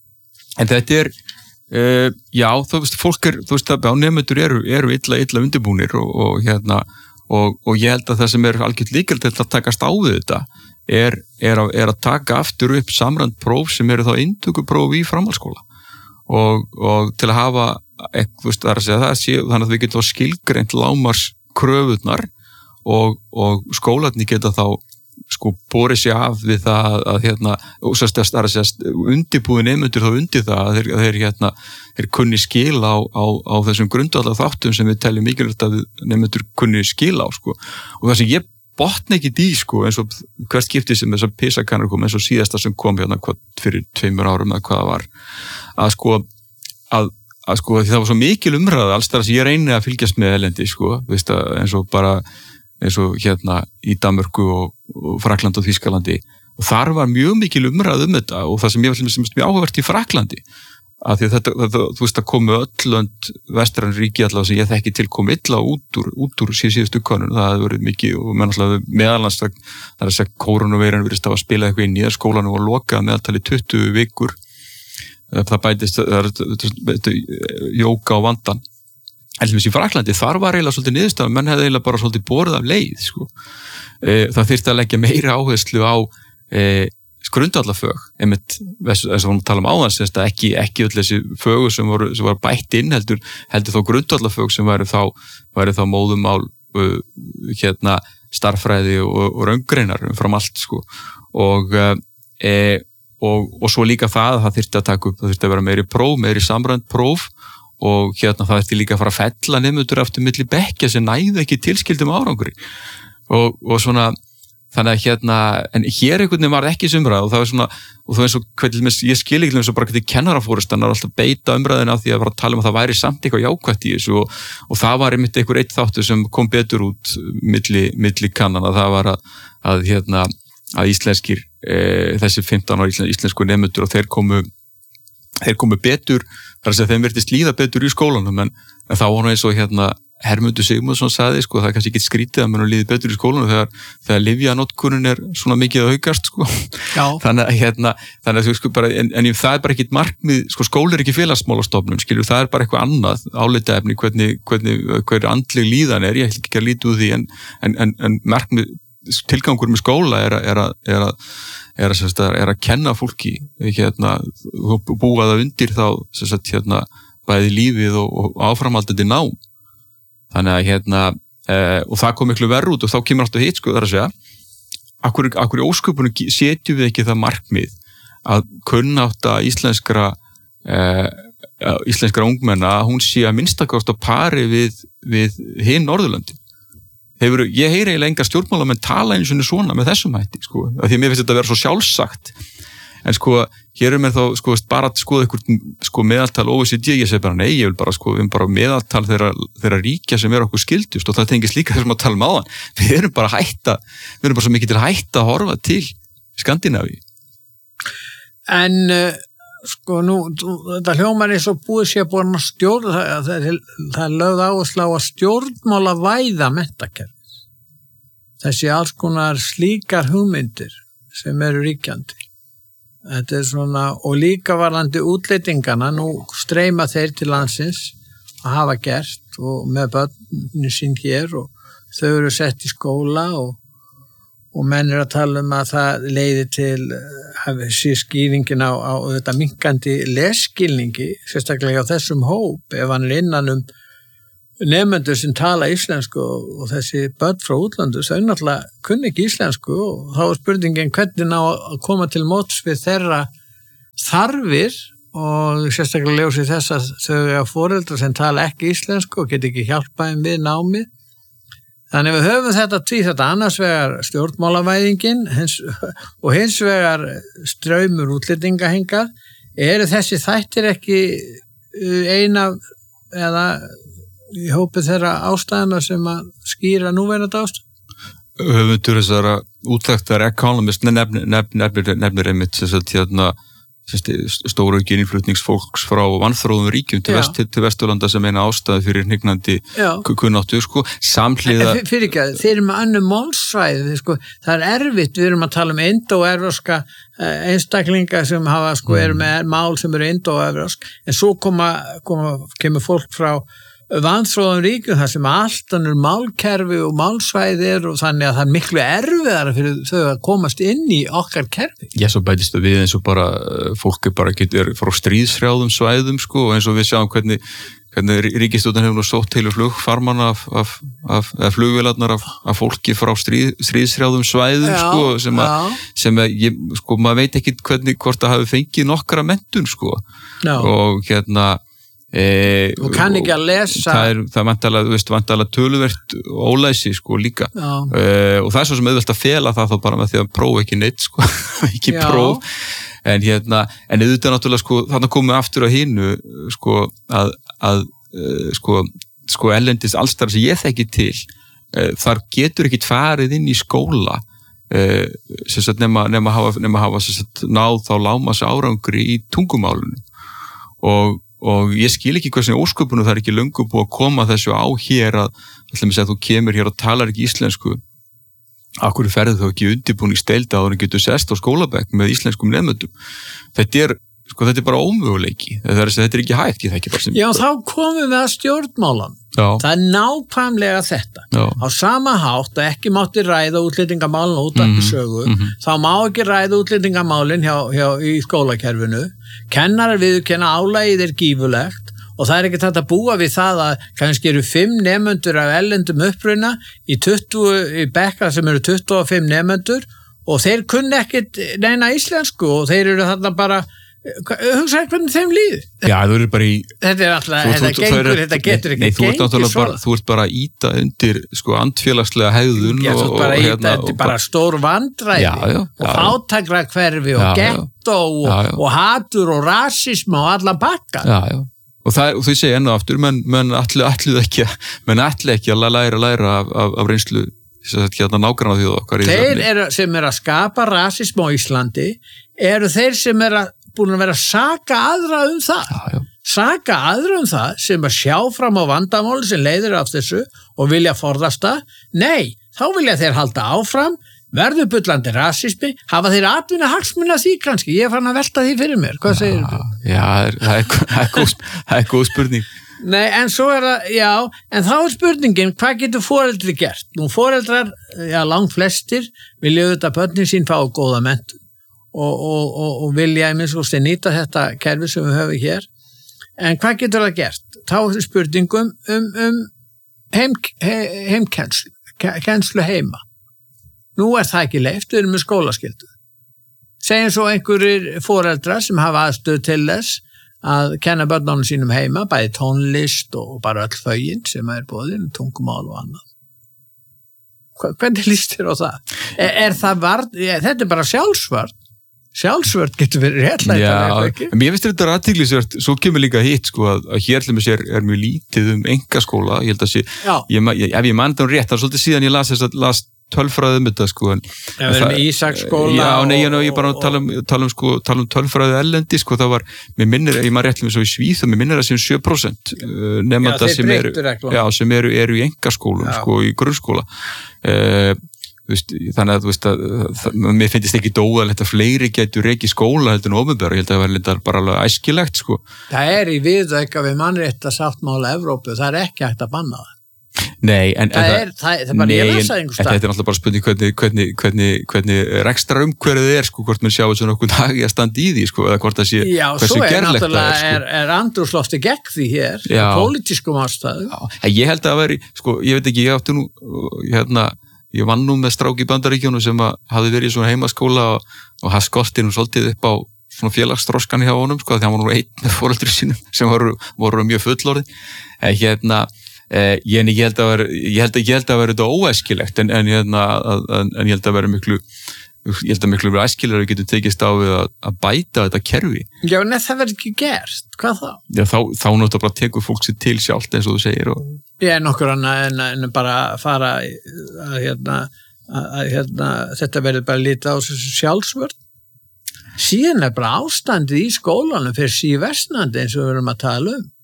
en þetta er Uh, já, þú veist, fólk er, þú veist að nemendur eru, eru illa, illa undirbúnir og, og hérna, og, og ég held að það sem er algjört líkilegt til að takast á við þetta er, er, að, er að taka aftur upp samrænt próf sem eru þá inntökupróf í framhaldsskóla og, og til að hafa, þú veist, það er að segja það sé, þannig að við getum skilgreint lámars kröfurnar og, og skólarnir geta þá sko borið sér af við það að hérna, og sérst að undirbúið nemendur þá undir það að þeir, að þeir hérna, þeir kunni skil á, á, á þessum grundvallar þáttum sem við teljum mikilvægt að nemendur kunni skil á sko, og það sem ég botna ekki í sko, eins og hvert skipti sem þessar PISA-kannar kom, eins og síðasta sem kom hérna hvað, fyrir tveimur árum eða hvað það var, að sko að, að sko því það var svo mikil umræða alls þar að ég reyni að fylgjast með elendi sko, veist að eins og bara eins og hérna í Danmörku og, og Frakland og Þýskalandi og þar var mjög mikil umræð um þetta og það sem ég var sem mjög áhugavert í Fraklandi að því að þetta, þetta þú veist að komu öll lönd vestræn ríki allavega sem ég þekki til kom illa út úr, út úr síð, síðustu konun, það hefði verið mikið og meðalans meðalans það er að segja kórónuveiran virðist að spila eitthvað inn í það skólanum og lokað meðaltali tuttugu vikur það bætist það er jóka á vandan Elvis í Fraklandi, þar var eiginlega svolítið niðurstaðan, menn hefði eiginlega bara svolítið borið af leið, sko. E, það þyrfti að leggja meira áherslu á e, grundvallafög, einmitt, þess að við tala um áðans, þess að ekki, ekki öll þessi fögur sem voru, sem voru bætt inn, heldur, heldur þó grundvallafög sem væri þá, væri þá móðumál, uh, hérna, starffræði og, og raungreinar fram allt, sko. Og, e, og, og svo líka það, það þyrfti að taka upp, það þyrfti að vera meiri próf, meiri samrænt próf, og hérna það ætti líka að fara að fella nemendur aftur milli bekkja sem næði ekki tilskildum árangri og, og svona þannig að hérna, en hér einhvern veginn var ekki umræða og það var svona, og það er svo hvernig ég skil ekki eins og bara hvernig kennarafórustan er alltaf beita umræðina af því að vera að tala um að það væri samt eitthvað jákvætt í þessu og, og það var einmitt einhver eitt þáttur sem kom betur út milli, milli kannana, það var að, að hérna, að íslenskir e, þessi fimmtán ára íslensku nemendur og þeir komu þeir komu betur, þar að segja þeim virtist líða betur í skólanum, en, en þá var hann eins og hérna Hermundur Sigmundsson sagði, sko, það er kannski ekki skrítið að mann líði betur í skólanum þegar, þegar lyfjanotkunin er svona mikið að aukast, sko. Já. Þannig að hérna, þannig að þú sko bara, en, en það er bara ekkit markmið, sko, skóli er ekki félagsmálastofnun, skilur, það er bara eitthvað annað álitaefni, hvernig, hvernig, hvernig andleg líðan er, ég ætla ekki að líta úr því, en, en, en, en markmið, tilgangur með skóla er að, er að, er að, er að, er að, er að kenna fólki, hérna, búa það undir þá, sagt, hérna, bæði lífið og, og áframhaldandi nám. Þannig að hérna, e, og það kom miklu verð út og þá kemur alltaf hitt, sko, þar að segja, akkur, akkur í ósköpunum setjum við ekki það markmið að kunnátta íslenskra e, ja, íslenskra ungmenna að hún sé að minnstakost á pari við, við hinn Norðurlöndin. Hefur, ég heyri eiginlega enga stjórnmálamenn tala eins og svona með þessum hætti, sko, af því að mér finnst þetta að vera svo sjálfsagt. En sko, hér er mér þá, sko, bara að skoða ykkur, sko, meðaltal O E C D, ég segi bara, nei, ég vil bara, sko, við erum bara meðaltal þeirra, þeirra ríkja sem er okkur skildust og það tengist líka þessum að tala um áðan. Við erum bara hætta, við erum bara svo mikið til hætta að horfa til Skandinavíu. En, uh, sko, nú, þetta hljómar eins og búið sé búin að stjórn, það, það, það er lögð áherslu á að stjórnmála væða menntakerfið. Þessi alls konar slíkar hugmyndir sem eru ríkjandi. Þetta er svona, og líka varðandi útlendingana, nú streyma þeir til landsins að hafa gert og með börnin sín hér og þau eru sett í skóla og, og menn er að tala um að það leiði til að sé skýringin á, á þetta minkandi lesskilningi, sérstaklega á þessum hóp, ef hann er innan um nefnendur sem tala íslensku og, og þessi börn frá útlandu, þau náttúrulega kunni ekki íslensku og þá er spurningin hvernig ná að koma til móts við þeirra þarfir og sérstaklega ljósi þess að þau eru foreldrar sem tala ekki íslensku og get ekki hjálpa þeim við námið. Þannig við höfum þetta tví þetta annars vegar stjórnmálavæðingin hins, og hins vegar straumur útlendinga hingað. Eru þessi þættir ekki eina eða í hópi þeirra ástæðana sem að skýra núverandi ástæðan? Höfundur þessara útþekktar Economist nefnir nefn, nefn, nefn, einmitt sem sagt hérna stóru innflutningsfólks frá vanþróðum ríkjum til, vest, til Vesturlanda sem eina ástæði fyrir hnignandi kunnáttu, sko, samhliða... Fyrir ekki að þeir eru með annu málsvæði, sko, það er erfitt, við erum að tala um indóevróska einstaklinga sem hafa, sko, eru með mál sem eru indóevrósk, en svo koma, koma, kemur fólk frá vanþróðum ríkjum þar sem allt annur málkerfi og málsvæði er og þannig að það er miklu erfiðara fyrir þau að komast inn í okkar kerfi. Já, svo bætist við eins og bara fólk er bara getur frá stríðshrjáðum svæðum, sko, og eins og við sjáum hvernig, hvernig ríkisstjórnin hefur nú sótt heilu flugfarmana af, af, af, af flugvélarnar af, af fólki frá stríð, stríðshrjáðum svæðum, já, sko, sem að, sem að ég, sko, maður veit ekki hvernig hvort það hafi fengið nokkra menntun, sko, já. Og hérna E, og kann ekki að lesa það er, það vantalega, þú veist, vantalega töluvert ólæsi, sko, líka e, og það er svo sem auðvelt að fela það þá bara með því að prófa ekki neitt, sko ekki Já. próf, en hérna en auðvitað náttúrulega, sko, þarna komum við aftur á hinu, sko, að, að sko, sko, ellendis allstar sem ég þekki til e, þar getur ekkit farið inn í skóla e, sem sagt nema, nema hafa, nema hafa sem sagt náð þá lámas árangri í tungumálinu og og ég skil ekki hversin ósköpunum það er ekki löngu búið að koma þessu á hér að, ætlum að segja að þú kemur hér og talar ekki íslensku, akkur ferðu þá ekki undirbúningsdeilda áður en getur sest á skólabekk með íslenskum nemendum. Þetta er, sko, þetta er bara ómöguleiki, þetta er, þetta er ekki hægt, ég þekki bara sem... Já, þá komum við að stjórnmálan. Já. Það er nákvæmlega þetta. Já. Á sama hátt að ekki mátti ræða útlendingamálin og útvarpssögu, mm -hmm. þá má ekki ræða útlendingamálin hjá, hjá, í skólakerfinu. Kennarar viðurkenna álagið er gífulegt og það er ekki þetta að búa við það að kannski eru fimm nemendur af ellendum uppruna í tuttugu í bekka sem eru tuttugu og fimm nemendur og þeir kunni ekkit neina íslensku og þeir eru þarna bara hugsaði hvernig þeim líður. Já, þú eru bara í þetta er alltaf, þetta gengur, þetta getur ekki gengið svona. Þú ert bara að íta undir, sko, andfélagslega hegðun Já, þú ert bara að íta undir bara stór vandræði já, já, og fátækra hverfi og gettó og, og hatur og rasisma og alla bakka. Já, já. Og það, og þú segir enn og aftur, menn, menn allir allir ekki, menn allir ekki að læra læra af, af, af reynslu hérna nágranna því okkar. Þeir eru, sem er að skapa rasisma á Íslandi eru þeir sem er að búin að vera að saka aðra um það. Já, já. Saka aðra um það sem að sjá fram á vandamáli sem leiðir af þessu og vilja forðast það. Nei, þá vilja þeir halda áfram, verður bullandi rasismi, hafa þeir atvinna hagsmuna því kannski. Ég er farin að velta því fyrir mér. Hvað segir þú? Já, það er, það er, góð, það er góð spurning. Nei, en svo er það, já, en þá er spurningin, hvað getur foreldri gert? Nú, foreldrar, já, langt flestir vilja auðvitað börnin sín fá góða menntun. Og, og, og, og vilja ég minnst að nýta þetta kerfi sem við höfum hér en hvað getur það gert? Þá er spurningum um, um heim, he, heimkennslu kennslu heima nú er það ekki leyft, við erum með skólaskyldu segjum svo einhverjir foreldrar sem hafa aðstöð til þess að kenna börnunum sínum heima, bæði tónlist og bara öll fögin sem er boðin, tungumál og annað. Hvernig líst þér á það? Er, er það vart, er, þetta er bara sjálfsvörn. Sjálfsvörn getur verið réttlætanlega, ekki? Já, mér finnst þetta athyglisvert, svo kemur líka hitt, sko, að, að hér til mér er, er mjög lítið um einkaskóla, ég held að sé, ég, ég, ef ég mann það rétt, það er svolítið síðan ég las þess að las tölfræði um þetta, sko. En, Já, við erum í Ísaksskóla. Já, nei, ég, og, ég bara tala um, tala um, sko, tala um tölfræði ellendi, sko, það var, mér minnir, ég maður rétt til mér svo í Svíþjóð, mér minnir að sem sjö prósent nefnda sem eru, já, sem eru, eru í einkaskólum, já. Sko, í grunnskóla. Uh, veist, þannig að, þú veist, að, að mér finnst ekki dóðalegt að fleiri getur ekki skóla heldur en opinbera, ég held að það var bara alveg æskilegt, sko. Það er í viðauka við mannréttarsáttmála Evrópu, það er ekki hægt að banna það. Nei, en það, er, það, það er bara ég lesa einhvers stað. Þetta er náttúrulega bara spurning hvernig, hvernig, hvernig, hvernig rekstra umhverfið er, sko, hvort mann sjáu svona okkur dagi að standa í því, sko, eða hvort það sé Já, hversu gerlegt það er. Já, svo er náttúrulega er, sko. er andrúrslofti gegn því hér, pólitískum ástæðum. Já, ég held að það veri, sko, ég veit ekki, ég átti nú, hérna, ég vann nú með strák í Bandaríkjónu sem að hafi verið í svona heimaskóla og, og hafði skortið nú svolítið upp á svona félagsþroskan hjá honum, sko, því hann var nú einn með foreldri sínum sem voru, voru mjög fullorðin. Hérna, Eh, ég, ég held að vera ég held að, ég held að vera þetta óæskilegt en, en, hérna, en, en ég held að vera miklu ég held að miklu verið æskilega að við getum tekist á við að, að bæta þetta kerfi. Já, en það verður ekki gert, hvað þá? Já, þá, þá náttúrulega bara tekur fólk sér til sjálft eins og þú segir. Og... Ég er nokkur annað en, en bara fara að, hérna, að hérna, þetta verður bara lítið á þessu sjálfsvörn. Síðan er bara ástandið í skólanum fyrir síversnandi eins og við erum að tala um.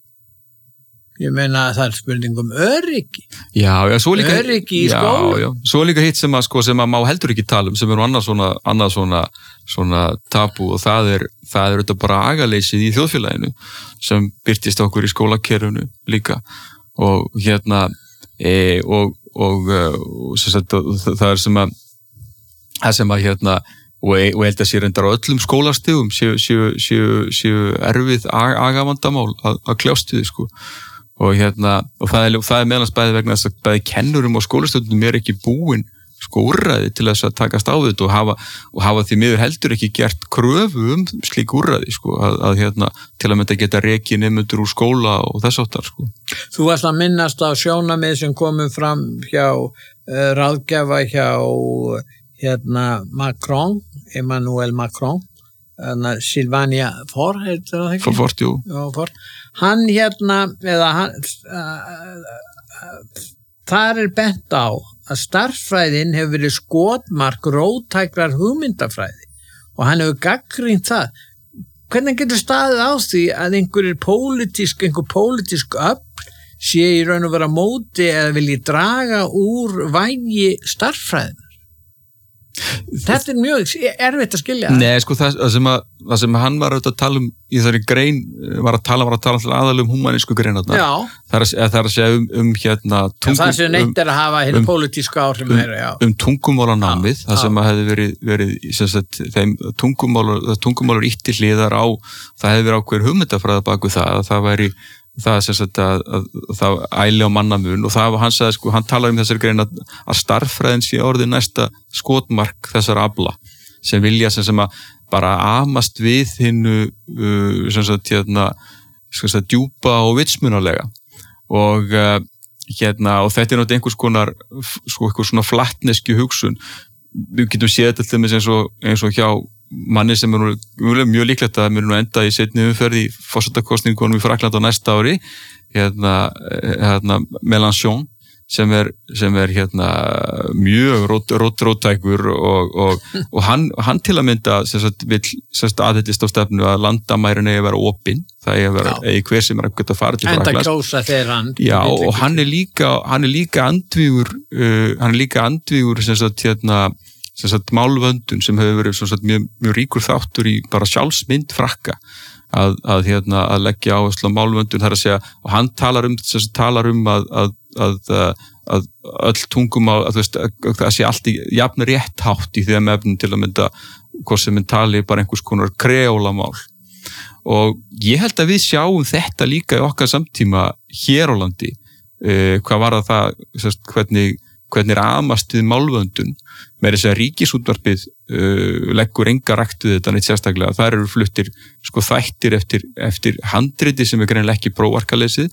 Ég meina að það er spurning um öryggi. Já, já, svo líka öryggi í skóla. Já, já, svo líka hitt sem að sko sem að má heldur ekki tala um sem er annað svona annað svona svona tabú og það er það er þetta bara agaleysið í þjóðfélaginu sem birtist okkur í skólakerfinu líka og hérna e, og og, og sagt, það er sem að það sem að hérna og ég held að sé reyndar á öllum skólastigum séu séu séu séu erfið agavandamál að, að kljást við sko. Og hérna, og það er, það er meðlans bæði vegna þess að bæði kennurum og skólastjórnum er ekki búin sko úrræði til þess að takast á þetta og hafa, og hafa því miður heldur ekki gert kröfu um slík úrræði sko, að, að hérna, til að mynda geta rekið nemendur úr skóla og þess áttar sko. Þú varst að minnast á sjónamið sem komum fram hjá uh, ráðgjafa hjá hérna Macron, Emmanuel Macron, Sylvania Ford, heitir það ekki? Ford, jú. Já, Ford. Hann hérna, eða hann, uh, uh, þar er bent á að starffræðin hefur verið skotmark róttækrar hugmyndafræði og hann hefur gagnrýnt það. Hvernig getur staðið á því að einhverjir pólitísk, einhver pólitísk öfl sé í raun og vera móti eða vilji draga úr vægi starffræðin? Þetta er mjög erfitt að skilja. Nei, sko, það, það, sem að, það sem hann var að tala um í þessari grein, var að tala, var að tala aðalega um humanísku greinarnar. Já. Það er að, það er að segja um, um hérna tungum, já, það sem neitt er að hafa hérna um, pólitísku áhrif um, um, um tungumálanámið, það sem að hefði verið, verið sem sagt, þeim tungumálur, tungumálur ítti hliðar á, það hefði verið ákveður hugmyndafræða baku það, að það væri það er sem sagt að, að, að það æli á mannamun og það var hann sagði sko, hann talar um þessari grein að, að starffræðin sé orðið næsta skotmark þessar afla sem vilja sem, sem að bara amast við hinnu uh, sem sagt hérna sem sagt djúpa og vitsmunalega og uh, hérna og þetta er náttúrulega einhvers konar sko einhvers svona flattneski hugsun við getum séð þetta til dæmis eins og eins og hjá manni sem er mjög líklegt að mér nú enda í seinni umferð í forsetakosningunum í Fraklandi á næsta ári hérna, hérna Mélenchon sem er, sem er hérna mjög rót, rót, róttækur og, og, og hann, hann til að mynda sem sagt, vill aðhyllist á stefnu að landamærin eigi að vera opin það eigi að vera eigi hver sem er að geta að fara til Fraklands. Enda kjósa þegar hann. Já og hann er líka, hann er líka andvígur, uh, hann er líka andvígur sem sagt hérna sem sagt málvöndun sem hefur verið sem sagt, mjög, mjög ríkur þáttur í bara sjálfsmynd Frakka að, að, hérna, að leggja áherslu á málvöndun þar að segja og hann talar um, sem sagt, talar um að, að, að, að öll tungumál að, veist, að það sé allt í jafn rétt hátt í þeim efnum til að mynda hvort sem mynd tali bara einhvers konar kreólamál og ég held að við sjáum þetta líka í okkar samtíma hér á landi uh, hvað var það, það sérst, hvernig hvernig er amast við málvöndun, með þess að ríkisútvarpið uh, leggur enga rækt við þetta neitt sérstaklega, þar eru fluttir sko þættir eftir, eftir handriti sem er greinilega ekki prófarkalesið,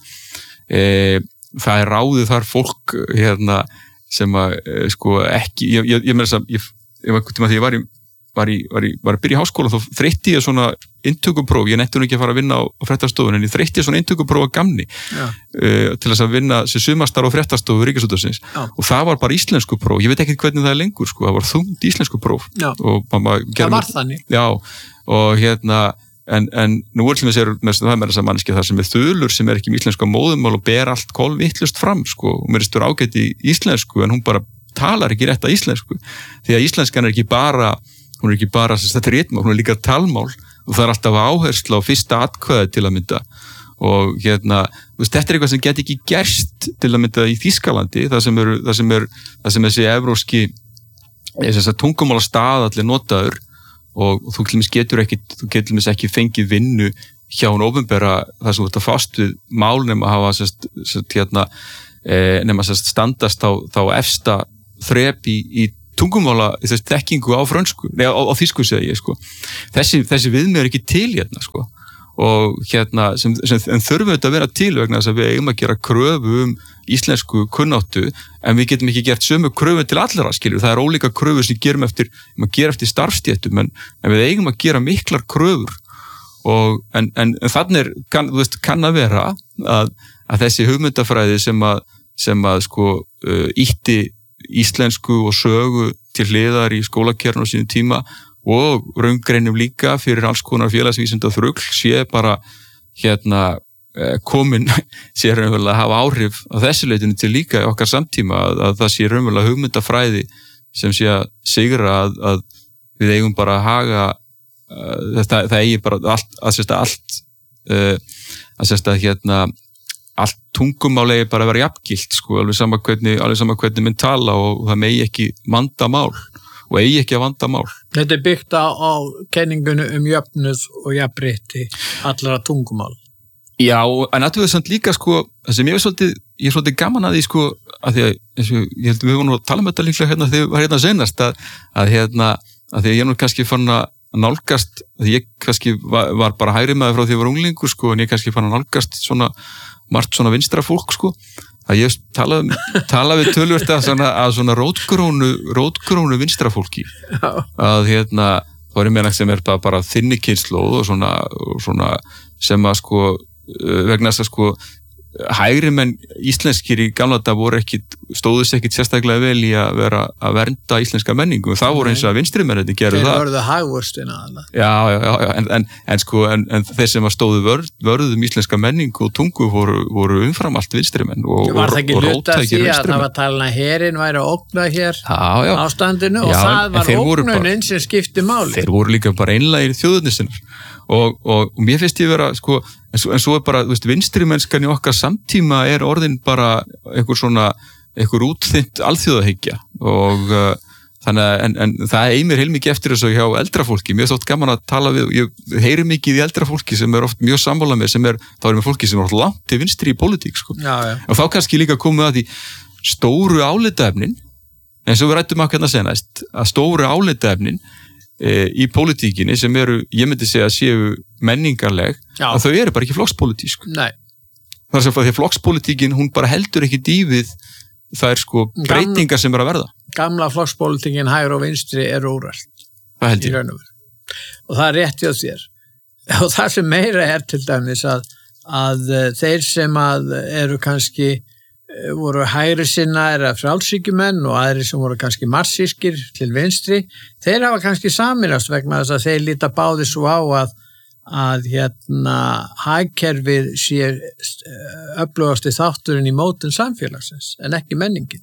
e, það er ráðið þar fólk hérna sem að e, sko ekki, ég, ég, ég með þess að ég, ég, ég, ég var í Var, í, var, í, var að byrja í háskóla, þá þreytti ég svona inntökupróf, ég nefndi nú ekki að fara að vinna á, á fréttastofun, en ég þreytti ég svona inntökupróf að gamni uh, til þess að vinna sem sumastar á fréttastofu Ríkisútvarpsins og það var bara íslensku próf, ég veit ekki hvernig það er lengur sko, það var þungt íslensku próf og mamma það var þannig já, og hérna, en, en nú er til þess að það er með þess að mannski það sem er þulur sem er ekki með íslensku móðumál og ber allt kolvittlust fram sko, og mér er stór ágætt í íslensku en hún bara talar ekki rétta íslensku, því að íslenskan er ekki bara hún er ekki bara þetta ritmál, hún er líka talmál og það er alltaf áhersla á fyrsta atkvæði til að mynda og hérna, veist, þetta er eitthvað sem get ekki gerst til að mynda í Þýskalandi það sem er, það sem er, það sem er þessi evróski tungumála stað allir notaður og þú til dæmis getur ekki þú getur til dæmis ekki fengið vinnu hjá hún opinbera það sem þú ert að fást við mál nema að hafa sest, sest, hérna, eh, nema að standast á, þá efsta þrep í, í tungumála, þessi þekkingu á frönsku, nei á, á þýsku segi ég sko. Þessi, þessi viðmið er ekki til hérna sko. Og hérna, sem, sem en þurfum þetta að vera til vegna þess að við eigum að gera kröfu um íslensku kunnáttu, en við getum ekki gert sömu kröfu til allra, skilur. Það er ólíka kröfu sem gerum eftir, um að gera eftir starfstéttum, en, en við eigum að gera miklar kröfur. Og, en, en, en þannig er, kann, þú veist, kann að vera að, að þessi hugmyndafræði sem að, sem að sko, uh, ítti íslensku og sögu til hliðar í skólakerfinu á sínum tíma og raungreinum líka fyrir alls konar félagsvísinda þrugl sé bara hérna komin sé raunverulega að hafa áhrif á þessu leitinu til líka í okkar samtíma að, að það sé raunverulega hugmyndafræði sem sé að sigra að, að við eigum bara að haga uh, það, það eigi bara allt að sérsta allt uh, að sérsta hérna allt tungumálegi bara að vera jafngilt sko, alveg sama hvernig, alveg sama hvernig minn tala og það megi ekki vanda mál og eigi ekki að vanda mál. Þetta er byggt á, á kenningunni um jöfnuð og jafnrétti allra tungumál. Já, en að þú veist samt líka sko, það sem ég er svolítið, ég er svolítið gaman að því sko, að því að, eins og ég held að við vorum að tala um þetta líklega hérna þegar við var hérna senast, að, að hérna, að því að ég er nú kannski fann að nálgast, að ég kannski var, var bara hægri maður frá því að ég var unglingur sko, en ég kannski fann að nálgast svona margt svona vinstra fólk sko að ég tala, tala við tölvört að svona, að svona rótgrónu rótgrónu vinstra fólki að hérna, þá er ég meina sem er bara, bara þinni kynslóð og svona, og svona sem að sko vegna þess að sko hægri menn íslenskir í gamla dag voru ekki, stóðus ekki sérstaklega vel í að vera að vernda íslenska menningu og það voru eins og að vinstri menn þetta gerðu það. Þeir voruðu hagvörstina þarna. Já, já, já, en, en, en sko, en, en þeir sem að stóðu vörð, vörðum íslenska menningu og tungu voru, voru umfram allt vinstri menn og, og, og róttækir vinstri menn. Var það ekki hluta því að það var talin að herinn væri að ógna hér já, já. Ástandinu og já, það var ógnunin sem skipti máli. Þeir voru líka bara einlægir þjóðurnissinnar. Og, og, og mér finnst ég vera sko, en, svo, en svo er bara, þú veist, vinstri mennskan í okkar samtíma er orðin bara einhver svona, einhver útþynt alþjóðahyggja og uh, þannig að, en, en það eimir heilmikið eftir þessu hjá eldra fólki, mér er þótt gaman að tala við, ég heyri mikið í eldra fólki sem er oft mjög sammála með, sem er, þá er með fólki sem er oft langt til vinstri í pólitík, sko, já, já. Og þá kannski líka komið að því stóru álitaefnin, eins og við rættum að hérna senast, að stóru álitaefnin í pólitíkinni sem eru, ég myndi segja að séu menningarleg, já. Að þau eru bara ekki flokkspólitísk. Nei. Það er sem að því að flokkspólitíkin, hún bara heldur ekki dýfið þær sko breytingar sem er að verða. Gamla flokkspólitíkin hægri og vinstri eru úrrælt. Það held ég. Og það er rétt hjá þér. Og það sem meira er til dæmis að, að þeir sem að eru kannski voru hægri sinna er að frjálshyggjumenn og aðri sem voru kannski marxískir til vinstri, þeir hafa kannski saminast vegna þess að þeir líta báði svo á að, að hérna hagkerfið sé öflugasti þátturinn í mótun samfélagsins en ekki menningin.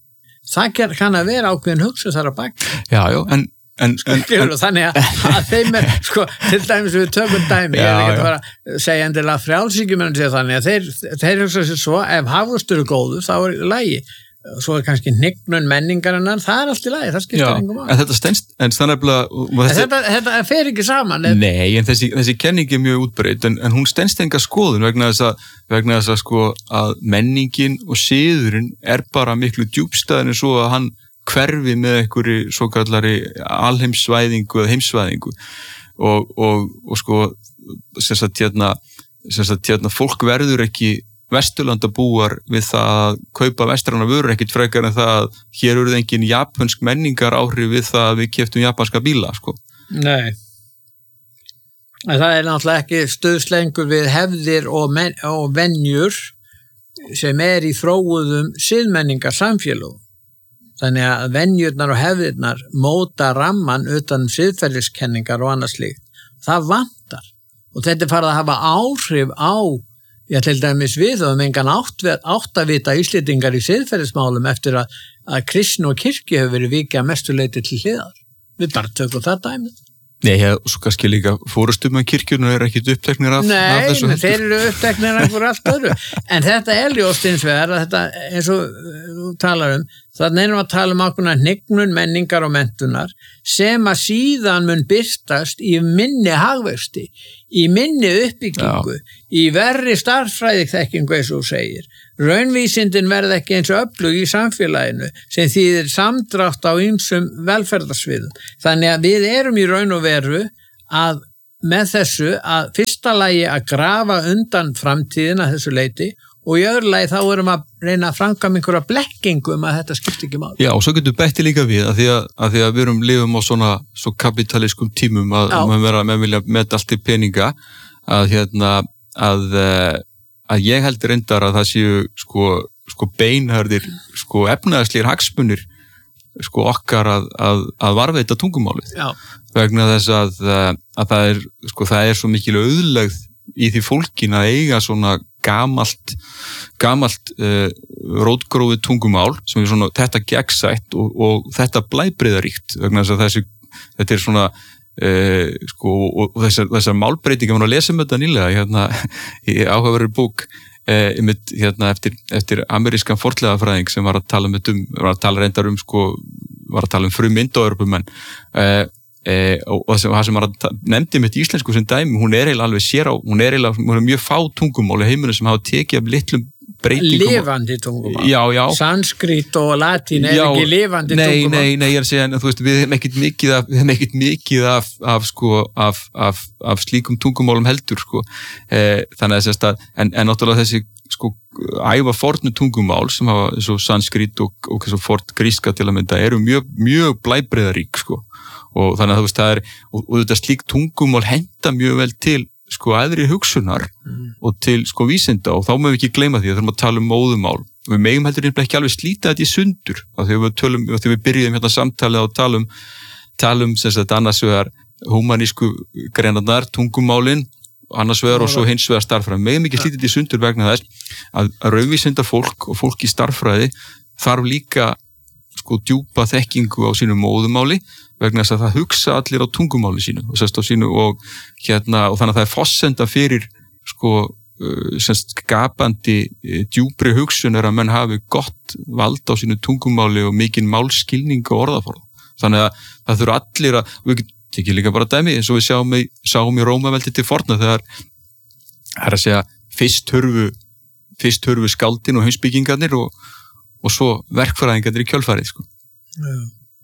Það kann að vera ákveðin hugsun þar að baki. Já, já, en En, en, en, þannig að, að þeim er sko, til dæmis við tökum dæmi já, ég er ekki að fara að segja endilega frjálshyggjumenn þannig að þeir, þeir hugsa sér svo ef hagvöxtur er góður þá er lægi svo er kannski hnignun menningarinnar, það er allt í lagi, það skiptir engum máli. En þetta stendst, en þetta, þetta, þetta fer ekki saman. Nei, en þessi, þessi kenning er mjög útbreytt, en, en hún stendst enga skoðun vegna þess að, vegna þess að sko að menningin og siðurinn er bara miklu djúpstæðin en svo að hann hverfi með einhverju svo kallari alheimsvæðingu eða heimsvæðingu og, og, og sko sem sagt hérna, sem sagt hérna fólk verður ekki Vesturlandabúar við það að kaupa vestræna vörur ekkert frekar en það að hér eru engin japansk menningar áhrif við það að við keyptum japanska bíla, sko. Nei. En það er náttúrulega ekki stuðslengur við hefðir og, men og venjur sem er í þróuðum siðmenningar samfélögum. Þannig að venjurnar og hefðirnar móta ramman utan siðferðiskenningar og annars slíkt. Það vantar. Og þetta er farið að hafa áhrif á Ég til dæmis við og engan átt, átt að vita Íslendingar í siðferðismálum eftir að, að kristni og kirkju hefur verið vikið að mestu leyti til hliðar. Við bara tökum það dæmi. Nei, ja, svo kannski líka fórustum að kirkjuna er ekkit uppteknir af, Nei, af þessu. Nei, þeir eru uppteknir af hverju allt öðru. En þetta er ljóst eins vegar að þetta, eins og þú talar um, þannig erum að tala um ákveðna hnignun menningar og menntunar sem að síðan mun birtast í minni hagvexti, í minni uppbyggingu, Já. Í verri starffræðiþekkingu eins og þú segir. Raunvísindin verða ekki eins og öflug í samfélaginu sem þýðir samdrátt á ýmsum velferðarsviðum. Þannig að við erum í raun og veru að með þessu að fyrsta lagi að grafa undan framtíðina þessu leyti og í öðru lagi þá erum að reyna að framkvæma einhverja blekkingu um að þetta skiptir ekki máli. Já, og svo getur betti líka við að því að, að, því að við erum lifum á svona svo kapitalískum tímum að maður vera með vilja meta allt í peninga að hérna að, að ég heldur reyndar að það séu sko, sko beinharðir sko efnaðarslegir hagsmunir sko okkar að, að, að varðveita tungumálið. Já. Vegna þess að, að það er sko það er svo mikil auðlegð í því fólkin að eiga svona gamalt gamalt uh, rótgróið tungumál sem er svona þetta gegnsætt og, og þetta blæbrigðaríkt vegna þess að þessi, þetta er svona uh, sko og, og þessar, þessar málbreytingar, ég var að lesa um þetta nýlega hérna í áhugaverðri bók uh, einmitt, hérna, eftir, eftir amerískan fornleifafræðing sem var að tala um, var að tala reyndar um sko, var að tala um frumindóeurópumenn uh, Eh, og það sem var að nefndi með íslensku sem dæmi, hún er eiginlega alveg sér á, hún er eiginlega hún er mjög fá tungumál í heiminum sem hafa tekið af litlum breytingum. Lifandi tungumál. Já, já. Sanskrit og latín er já, ekki lifandi nei, tungumál. Nei, nei, ég er að segja, en þú veist, við hefum ekkit mikið af, við hefum ekkit mikið af, af sko, af, af, af slíkum tungumálum heldur, sko. Eh, þannig að þess að, en, en náttúrulega þessi, sko, æfa fornu tungumál sem hafa, eins og sanskrit og, og, og fort gríska til að mynda, eru mjög, mjög blæbrigðarík, sko. Og þannig að þú veist, það er, og, og þetta slík tungumál henta mjög vel til, sko, aðri hugsunar mm. og til, sko, vísinda og þá mögum við ekki gleyma því að þurfum að tala um móðumál. Við megum heldur nefnilega ekki alveg slíta þetta í sundur, af því við tölum, af því við byrjuðum hérna samtalið og talum, talum, sem sagt, annars vegar humanísku greinarnar, tungumálin, annars vegar og svo hins vegar starffræði. Við megum ekki slíta þetta í sundur vegna þess að, að raunvísinda fólk og fólk í starffræði þarf líka, sko, djúpa þekkingu á sínu móðumáli vegna þess að það hugsa allir á tungumáli sínu og, á sínu og, hérna, og þannig að það er fossenda fyrir sko, semst skapandi djúpri hugsun er að menn hafi gott vald á sínu tungumáli og mikinn málskilning og orðaforða. Þannig að það þurfa allir að, við tekjum líka bara dæmi eins og við sjáum í, sjáum í Rómaveldi til forna þegar það er að segja fyrst hörfu, fyrst hörfu skáldin og heimsbyggingarnir og, og svo verkfræðingarnir í kjölfarið. Sko. Já.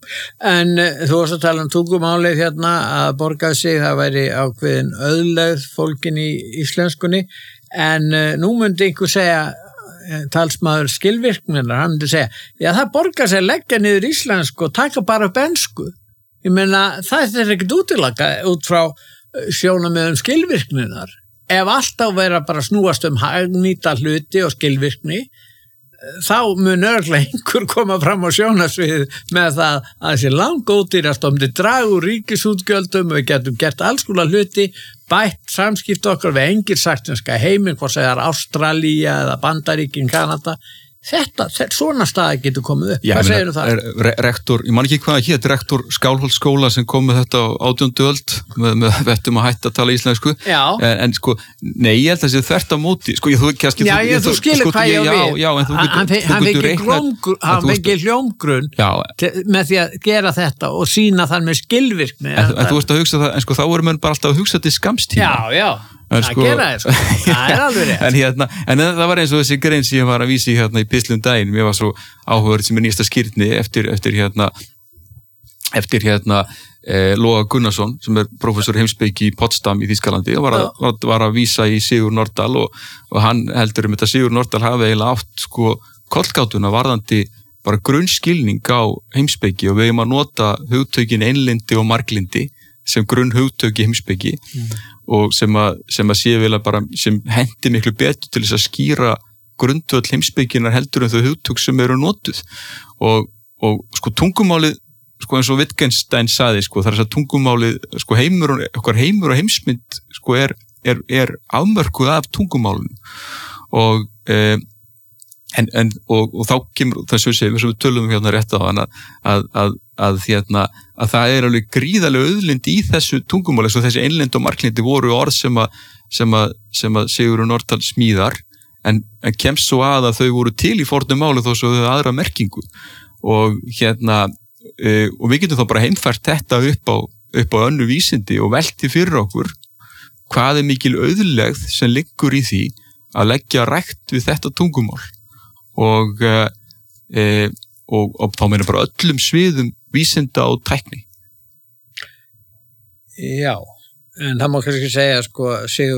En þú varst að tala um tungumálið hérna að borga sig, það væri ákveðin auðlegð fólkin í íslenskunni en nú myndi einhver segja talsmaður skilvirkninnar, hann myndi segja já það borgar sig að leggja niður íslensku og taka bara upp ensku. Ég meina það er ekkert útilaka út frá sjónarmiðum skilvirkninnar. Ef alltaf vera bara snúast um hagnýta hluti og skilvirkni þá mun örglega einhver koma fram á sjónarsvið með það að þessi langódýrast om þið dragu ríkisútgjöldum og við getum gert alls konar hluti, bætt samskipt okkar við engilsaxneska heiminn, hvort það er Ástralía eða Bandaríkin, Kanada, þetta, þetta svona staði getur komið upp. Já, Hvað meina, segirðu það? Er, re, rektor, ég man ekki hvað hétt, rektor Skálholtsskóla sem kom með þetta á átjándu öld með, með vettum að hætta að tala íslensku. Já. En, en sko, nei, ég held að það sé þvert á móti. Sko, ég, þú, kannski, Já, ég, þú skilur sko, hvað ég á já, við. Já, en þú getur, hann þú hann getur fekk reiknað. Hann fekk hljómgrunn með því að gera þetta og sína þar með skilvirkni. En, en þú veist að hugsa það, en sko, þá voru menn bara alltaf að hugsa til skamstíma. Já, já. En það sko, gera þér, sko. Það er alveg rétt. en, hérna, en það var eins og þessi grein sem ég var að vísi hérna í pislum daginn, mér var svo áhugaður sem er nýjasta skýrni eftir, eftir hérna, eftir hérna eh, Loga Gunnarsson sem er prófessor heimspeki í Potsdam í Þýskalandi og var að, var, var að vísa í Sigur Nordal og, og hann heldur um þetta Sigur Nordal hafi eiginlega átt sko kollgátuna varðandi bara grunnskilning á heimspeki og við erum að nota hugtökin einlindi og marglindi sem grunn hugtöki heimspeki mm. og sem að, sem að sé vel að bara sem hendi miklu betur til þess að skýra grundvöll heimspekinar heldur en þau hugtök sem eru notuð og, og sko tungumálið sko eins og Wittgenstein saði sko þar er þess að tungumálið sko heimur og, okkar heimur og heimsmynd sko er, er, er afmörkuð af tungumálinu og e, En, en, og, og þá kemur þessu sem við tölum um hérna rétt á hann að, að, að, að, hérna, að það er alveg gríðarlega auðlind í þessu tungumáli svo þessi einlind og marglindi voru orð sem að, sem að, sem að Sigurður Nordal smíðar en, en kemst svo að að þau voru til í fornu máli þó svo þau aðra merkingu og hérna e, og við getum þá bara heimfært þetta upp á, upp á önnu vísindi og velti fyrir okkur hvað er mikil auðlegð sem liggur í því að leggja rækt við þetta tungumál og, e, og, og þá meina bara öllum sviðum vísinda og tækni. Já, en það má kannski segja sko Sigur